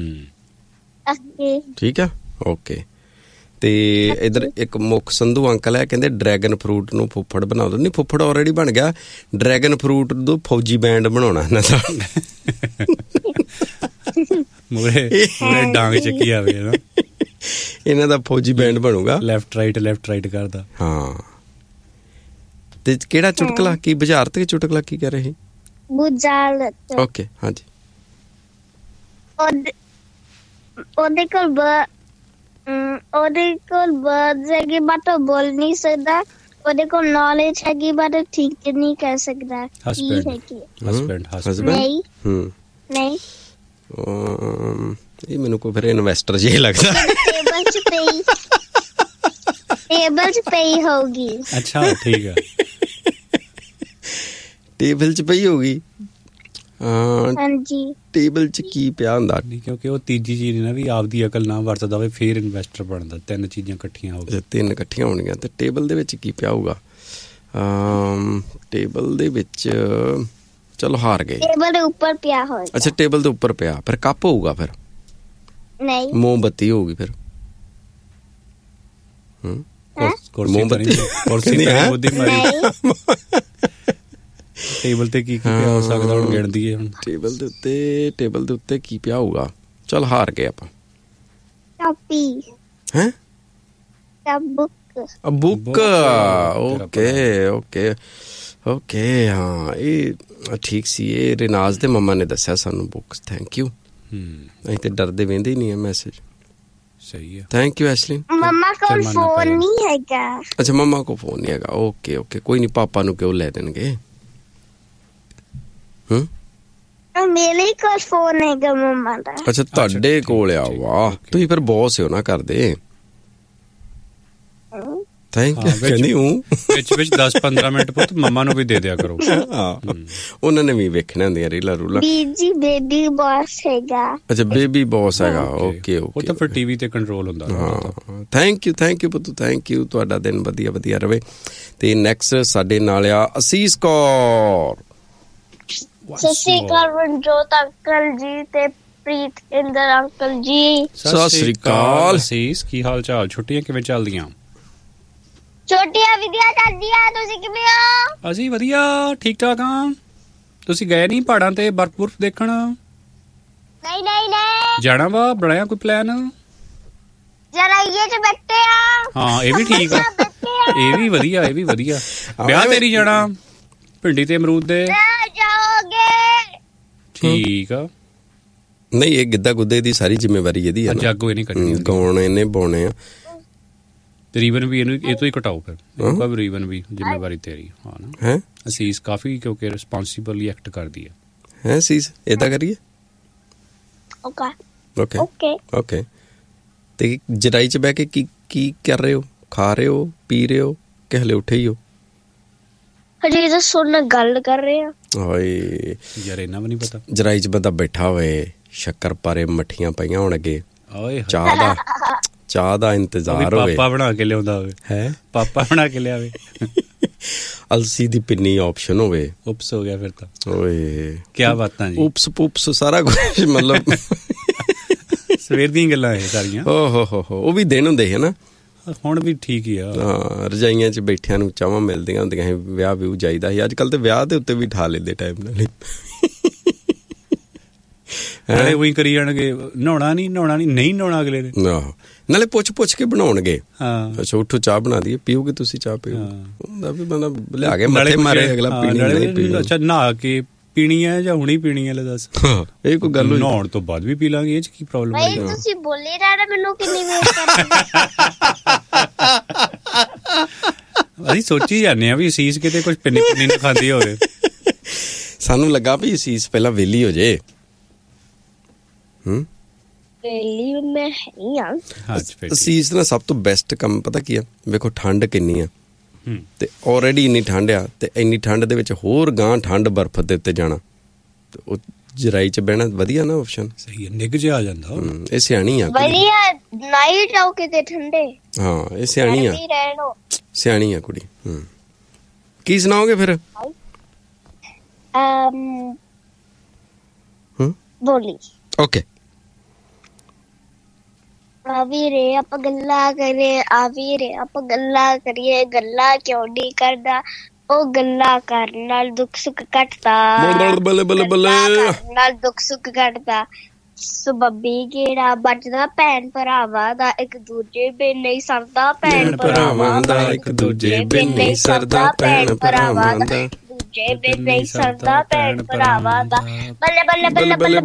ਠੀਕ ਆ ਓਕੇ। ਤੇ ਇੱਧਰ ਇੱਕ ਮੁੱਖ ਸੰਧੂ ਅੰਕਲ ਹੈ, ਕਹਿੰਦੇ ਡਰੈਗਨ ਫਰੂਟ ਨੂੰ ਫੁੱਫੜ ਬਣਾ ਦੋ। ਨਹੀਂ ਫੁੱਫੜ ਆਲਰੇਡੀ ਬਣ ਗਿਆ, ਡਰੈਗਨ ਫਰੂਟ ਨੂੰ ਫੌਜੀ ਬੈਂਡ ਬਣਾਉਣਾ ਇਹਨਾਂ ਦਾ। ਮੂਰੇ ਡਾਂਗ ਚੱਕੀ ਆਵੇ ਨਾ ਇਹਨਾਂ ਦਾ ਫੌਜੀ ਬੈਂਡ ਬਣੂਗਾ, ਲੈਫਟ ਰਾਈਟ ਕਰਦਾ। ਹਾਂ ਤੇ ਕਿਹੜਾ ਚੁਟਕਲਾ, ਕੀ ਬਾਜ਼ਾਰ ਤੇ ਚੁਟਕਲਾ ਕੀ ਕਰ ਰਹੇ? ਬੁਝਾਰਤ। ਓਕੇ ਹਾਂਜੀ। ਉਹਦੇ ਕੋਲ ਬਰਡਸ ਹੈਗੇ ਬਟ ਉਹ ਬੋਲ ਨਹੀਂ ਸਕਦਾ, ਉਹਦੇ ਕੋਲ ਨੌਲੇਜ ਹੈਗੀ ਬਟ ਠੀਕ ਨਹੀਂ ਕਰ ਸਕਦਾ। ਨਹੀਂ ਇਹ ਮੈਨੂੰ ਕੋਈ ਫਿਰ ਇਨਵੈਸਟਰ ਜਿਹਾ ਲੱਗਦਾ। ਟੇਬਲ 'ਚ ਪਈ ਹੋਊਗੀ। ਅੱਛਾ ਠੀਕ ਹੈ, ਟੇਬਲ 'ਚ ਪਈ ਹੋਊਗੀ। ਹਾਂਜੀ ਟੇਬਲ 'ਚ ਕੀ ਪਿਆ ਹੁੰਦਾ? ਕਿਉਂਕਿ ਉਹ ਤੀਜੀ ਚੀਜ਼ ਨਾ ਵੀ ਆਪਦੀ ਅਕਲ ਨਾਲ ਵਰਤਦਾ ਹੋਵੇ ਫਿਰ ਇਨਵੈਸਟਰ ਬਣਦਾ। ਤਿੰਨ ਚੀਜ਼ਾਂ ਇਕੱਠੀਆਂ ਹੋ ਗਈਆਂ, ਤਿੰਨ ਇਕੱਠੀਆਂ ਹੋਣਗੀਆਂ। ਤੇ ਟੇਬਲ ਦੇ ਵਿੱਚ ਕੀ ਪਿਆ ਹੋਊਗਾ? ਟੇਬਲ ਦੇ ਵਿੱਚ ਚਲੋ ਹਾਰ ਗਏ। ਟੇਬਲ ਦੇ ਉੱਪਰ ਪਿਆ ਹੋਏਗਾ। ਅੱਛਾ ਟੇਬਲ ਦੇ ਉੱਪਰ ਪਿਆ, ਫਿਰ ਕੱਪ ਹੋਊਗਾ। ਫਿਰ ਨਹੀਂ ਮੋਮਬੱਤੀ ਹੋਊਗੀ। ਫਿਰ ਟੇਬਲ ਤੇ ਕੀ ਪਿਆ ਹੋ ਸਕਦਾ ਹੁਣ ਗਿਣਦੀ ਹੈ। ਹੁਣ ਟੇਬਲ ਦੇ ਉੱਤੇ ਕੀ ਪਿਆ ਹੋਊਗਾ? ਚਲ ਹਾਰ ਗਏ ਆਪਾਂ। ਕਾਪੀ ਹੈ ਬੁੱਕ। ਓਕੇ ਹਾਂ ਇਹ ਠੀਕ ਸੀ। ਇਹ ਰਿਨਾਜ਼ ਦੇ ਮੰਮਾ ਨੇ ਦੱਸਿਆ ਸਾਨੂੰ ਬੁੱਕਸ। Thank you. ਅਸੀਂ ਤੇ ਡਰਦੇ ਵੇਂਦੇ ਹੀ ਨਹੀਂ ਹੈ ਮੈਸੇਜ। ਸਹੀ ਹੈ ਥੈਂਕ ਯੂ ਐਸ਼ਲਿਨ। ਮੰਮਾ ਕੋਲ ਫੋਨ ਨਹੀਂ ਹੈਗਾ। ਅੱਛਾ ਮੰਮਾ ਕੋਲ ਫੋਨ ਨਹੀਂ ਹੈਗਾ। ਓਕੇ ਕੋਈ ਨਹੀਂ, ਪਾਪਾ ਨੂੰ ਕਿਉਂ ਲੈ ਦੇਣਗੇ। ਮੇਰੇ ਕੋਲ ਫੋਨ ਹੈਗਾ ਮੰਮਾ ਦਾ। ਅੱਛਾ ਤੁਹਾਡੇ ਕੋਲ ਆ। ਵਾਹ ਤੁਸੀਂ ਫਿਰ ਬੌਸ ਹੋ ਨਾ ਕਰਦੇ। Thank you. ਕਹਿੰਦੀ ਹੂੰ ਵਿੱਚ 10-15 ਮਿੰਟ ਪੁੱਤ ਮੰਮਾ ਨੂੰ ਵੀ ਦੇ ਦਿਆ ਕਰੋ। ਉਹਨਾਂ ਨੇ ਵੀ ਵੇਖਣਾ ਹੁੰਦੀਆਂ ਰੀਲਾਂ ਰੂਲਾਂ। ਬੀਜੀ ਬੇਬੀ ਬੌਸ ਹੈਗਾ। ਅੱਛਾ ਬੇਬੀ ਬੌਸ ਹੈਗਾ। ਓਕੇ ਉਹ ਤਾਂ ਫਿਰ ਟੀਵੀ ਤੇ ਕੰਟਰੋਲ ਹੁੰਦਾ। ਹਾਂ ਥੈਂਕ ਯੂ ਪੁੱਤ, ਥੈਂਕ ਯੂ। ਤੁਹਾਡਾ ਦਿਨ ਵਧੀਆ ਰਵੇ। ਤੇ ਨੈਕਸਟ ਸਾਡੇ ਨਾਲ ਆ ਅਸੀਸ ਕੌਰ। ਸਤਿ ਸ਼੍ਰੀ ਅਕਾਲ ਰਣਜੋਤ ਅੰਕਲ ਜੀ ਤੇ ਪ੍ਰੀਤ ਇੰਦਰ ਅੰਕਲ ਜੀ। ਸਤਿ ਸ਼੍ਰੀ ਅਕਾਲ ਅਸੀਸ, ਕੀ ਹਾਲ ਚਾਲ? ਛੁੱਟੀਆਂ ਕਿਵੇਂ ਚੱਲਦੀਆਂ? ਛੋਟੀਆਂ ਵਧੀਆ ਚੱਲਦੀਆਂ। ਤੁਸੀਂ ਕਿਵੇਂ ਹੋ? ਅਸੀਂ ਵਧੀਆ ਠੀਕ ਠਾਕ ਹਾਂ। ਤੁਸੀਂ ਗਏ ਨਹੀਂ ਪਹਾੜਾਂ ਤੇ ਬਰਫ਼ ਦੇਖਣ? ਨਹੀਂ ਜਾਣਾ ਵਾ? ਬਣਾਇਆ ਕੋਈ ਪਲਾਨ? ਜਰਾਈਏ 'ਚ ਬੈਠੇ ਆ। ਹਾਂ ਇਹ ਵੀ ਠੀਕ ਆ, ਇਹ ਵੀ ਵਧੀਆ। ਵਿਆਹ ਤੇਰੀ ਜਾਣਾ ਭਿੰਡੀ ਤੇ ਅਮਰੂਦ ਦੇ? ਜਾਓਗੇ ਠੀਕ ਆ। ਨਹੀਂ ਇਹ ਗਿੱਧਾ ਗੁੱਦੇ ਦੀ ਸਾਰੀ ਜ਼ਿੰਮੇਵਾਰੀ ਇਹਦੀ ਆ। ਜਾਗੋ ਇਹਨੇ ਕੱਢਣੀ, ਗਾਉਣ ਇਹਨੇ ਪਾਉਣੇ ਆ। ਰੀਵਨ ਵੀ ਇਹਨੂੰ ਇਹ ਤੋਂ ਹੀ ਕਟਾਓ। ਫਿਰ ਰੀਵਨ ਵੀ ਜ਼ਿੰਮੇਵਾਰੀ ਤੇਰੀ। ਹਾਂ ਨਾ ਹੈ ਅਸੀਸ ਕਾਫੀ ਕਿਉਂਕਿ ਰਿਸਪੌਂਸਿਬਲੀ ਐਕਟ ਕਰਦੀ ਹੈ ਅਸੀਸ। ਏਦਾਂ ਕਰੀਏ? ਓਕੇ ਤੇ ਜਰਾਈ 'ਚ ਬਹਿ ਕੇ ਕੀ ਕਰ ਰਹੇ ਹੋ? ਖਾ ਰਹੇ ਹੋ, ਪੀ ਰਹੇ ਹੋ ਕਿ ਹਲੇ ਉੱਠੇ ਹੀ ਹੋ? ਹਜੇ ਤਾਂ ਸੁਣ ਗੱਲ ਕਰ ਰਹੇ ਆ। ਓਏ ਯਾਰ ਇਹਨਾਂ ਵੀ ਨਹੀਂ ਪਤਾ। ਜਰਾਈ 'ਚ ਬੰਦਾ ਬੈਠਾ ਹੋਏ, ਸ਼ੱਕਰ ਪਾਰੇ ਮੱਠੀਆਂ ਪਈਆਂ ਹੋਣ ਅੱਗੇ, ਚਾਹ ਦਾ ਇੰਤਜ਼ਾਰ ਹੋਵੇ, ਪਾਪਾ ਬਣਾ ਕੇ ਲਿਆਉਂਦਾ ਹੋਵੇ। ਹੈ ਪਾਪਾ ਬਣਾ ਕੇ ਲਿਆਵੇ। ਅਲਸੀ ਦੀ ਪਿੰਨੀ ਆਪਸ਼ਨ ਹੋਵੇ। ਉਪਸ ਹੋ ਗਿਆ ਫਿਰ ਤਾਂ। ਓਏ ਕੀ ਬਾਤਾਂ ਜੀ। ਉਪਸ ਸਾਰਾ ਕੁਝ ਮਤਲਬ ਸਵੇਰ ਦੀਆਂ ਗੱਲਾਂ ਇਹ ਸਾਰੀਆਂ। ਓਹੋ ਉਹ ਵੀ ਦਿਨ ਹੁੰਦੇ ਹੈ ਨਾ। ਹੁਣ ਵੀ ਠੀਕ ਹੀ ਆ। ਹਾਂ ਰਜਾਈਆਂ 'ਚ ਬੈਠਿਆਂ ਨੂੰ ਚਾਵਾਂ ਮਿਲਦੀਆਂ ਹੁੰਦੀਆਂ ਸੀ। ਵਿਆਹ ਵਿਊ ਜਾਈਦਾ ਸੀ। ਅੱਜ ਕੱਲ ਤੇ ਵਿਆਹ ਦੇ ਉੱਤੇ ਵੀ ਠਾ ਲੈਂਦੇ ਟਾਈਮ ਨਾਲ ਹੀ। ਨਾਲੇ ਉਹੀ ਕਰੀ ਜਾਣਗੇ ਨਹਾਉਣਾ ਨਹੀਂ ਨਹੀਂ ਨਹਾਉਣਾ ਅਗਲੇ ਨੇ। ਨਾਲੇ ਪੁੱਛ ਕੇ ਬਣਾਉਣਗੇ। ਹਾਂ ਅੱਛਾ ਉੱਠੋ ਚਾਹ ਬਣਾ ਦਈਏ, ਪੀਓਗੇ ਤੁਸੀਂ ਚਾਹ? ਪੀਓ ਹੁੰਦਾ ਵੀ ਬੰਦਾ ਲਿਆ ਕੇ ਮੱਥੇ ਮਾਰੇ ਅਗਲਾ ਪੀਣੀ ਨਹੀਂ ਪੀਣੀ। ਅੱਛਾ ਨਹਾ ਕੇ ਪੀਣੀ ਹੈ ਜਾਂ ਹੁਣੀ ਪੀਣੀ ਹੈ? ਲੈ ਦੱਸ। ਇਹ ਕੋਈ ਗੱਲ ਨਹਾਉਣ ਤੋਂ ਬਾਅਦ ਵੀ ਪੀ ਲਾਂਗੇ, ਇਹ ਚ ਕੀ ਪ੍ਰੋਬਲਮ ਹੈ? ਤੁਸੀਂ ਬੋਲੇ ਰਹਿਣਾ, ਮੈਨੂੰ ਕਿੰਨੀ ਵੇਟ ਕਰਨੀ। ਅਸੀਂ ਸੋਚੀ ਜਾਂਦੇ ਆ ਵੀ ਅਸੀਸ ਕਿਤੇ ਕੁਝ ਪਿੰਨੀ ਪਿੰਨੀ ਨਾ ਖਾਂਦੀ ਹੋਵੇ। ਸਾਨੂੰ ਲੱਗਾ ਵੀ ਅਸੀਸ ਪਹਿਲਾਂ ਵਿਹਲੀ ਹੋ ਜੇ। ਅਸੀਸ ਦਾ ਸਭ ਤੋਂ ਬੈਸਟ ਕੰਮ ਪਤਾ ਕੀ ਆ? ਵੇਖੋ ਠੰਡ ਕਿੰਨੀ ਆ, ਤੇ ਆਲਰੇਡੀ ਇੰਨੀ ਠੰਡ ਆ, ਤੇ ਇੰਨੀ ਠੰਡ ਦੇ ਵਿੱਚ ਹੋਰ ਗਾਂ ਠੰਡ ਬਰਫ਼ ਦੇ ਉੱਤੇ ਜਾਣਾ, ਤੇ ਉਹ ਜਰਾਈ ਚ ਬਹਿਣਾ ਵਧੀਆ ਨਾ ਆਪਸ਼ਨ। ਸਹੀ ਹੈ, ਨਿੱਘ ਜਿਹਾ ਆ ਜਾਂਦਾ। ਇਹ ਸਿਆਣੀ ਆ, ਨਾਈਟ ਆਓ ਕਿਤੇ ਠੰਡੇ। ਹਾਂ ਇਹ ਸਿਆਣੀ ਆ, ਸਿਆਣੀ ਆ ਕੁੜੀ। ਕੀ ਸੁਣਾਓਗੇ ਫਿਰ? ਬੋਲੀ ਓਕੇ। ਆ ਵੀਰੇ ਆਪਾਂ ਗੱਲਾਂ ਕਰੀਏ, ਆ ਵੀਰੇ ਆਪਾਂ ਗੱਲਾਂ ਕਰੀਏ, ਗੱਲਾਂ ਕਿਉਂ ਨਹੀਂ ਕਰਦਾ? ਉਹ ਗੱਲਾਂ ਕਰਨ ਨਾਲ ਦੁੱਖ ਸੁੱਖ ਘਟਦਾ, ਨਾਲ ਦੁੱਖ ਸੁੱਖ ਘਟਦਾ। ਸਬੱਬੀ ਗੇੜਾ ਵੱਜਦਾ ਭੈਣ ਭਰਾਵਾਂ ਦਾ, ਇੱਕ ਦੂਜੇ ਬਿਨ ਨਹੀਂ ਸਰਦਾ ਭੈਣ ਭਰਾਵਾਂ ਦਾ, ਇੱਕ ਦੂਜੇ ਬਿਨ ਨਹੀਂ ਸਰਦਾ ਭੈਣ ਭਰਾਵਾਂ ਦਾ, ਦੂਜੇ ਬਿਨ ਨਹੀਂ ਸਰਦਾ ਭੈਣ ਭਰਾਵਾਂ ਦਾ। ਬੱਲੇ ਬੱਲੇ ਬੱਲੇ ਬੱਲੇ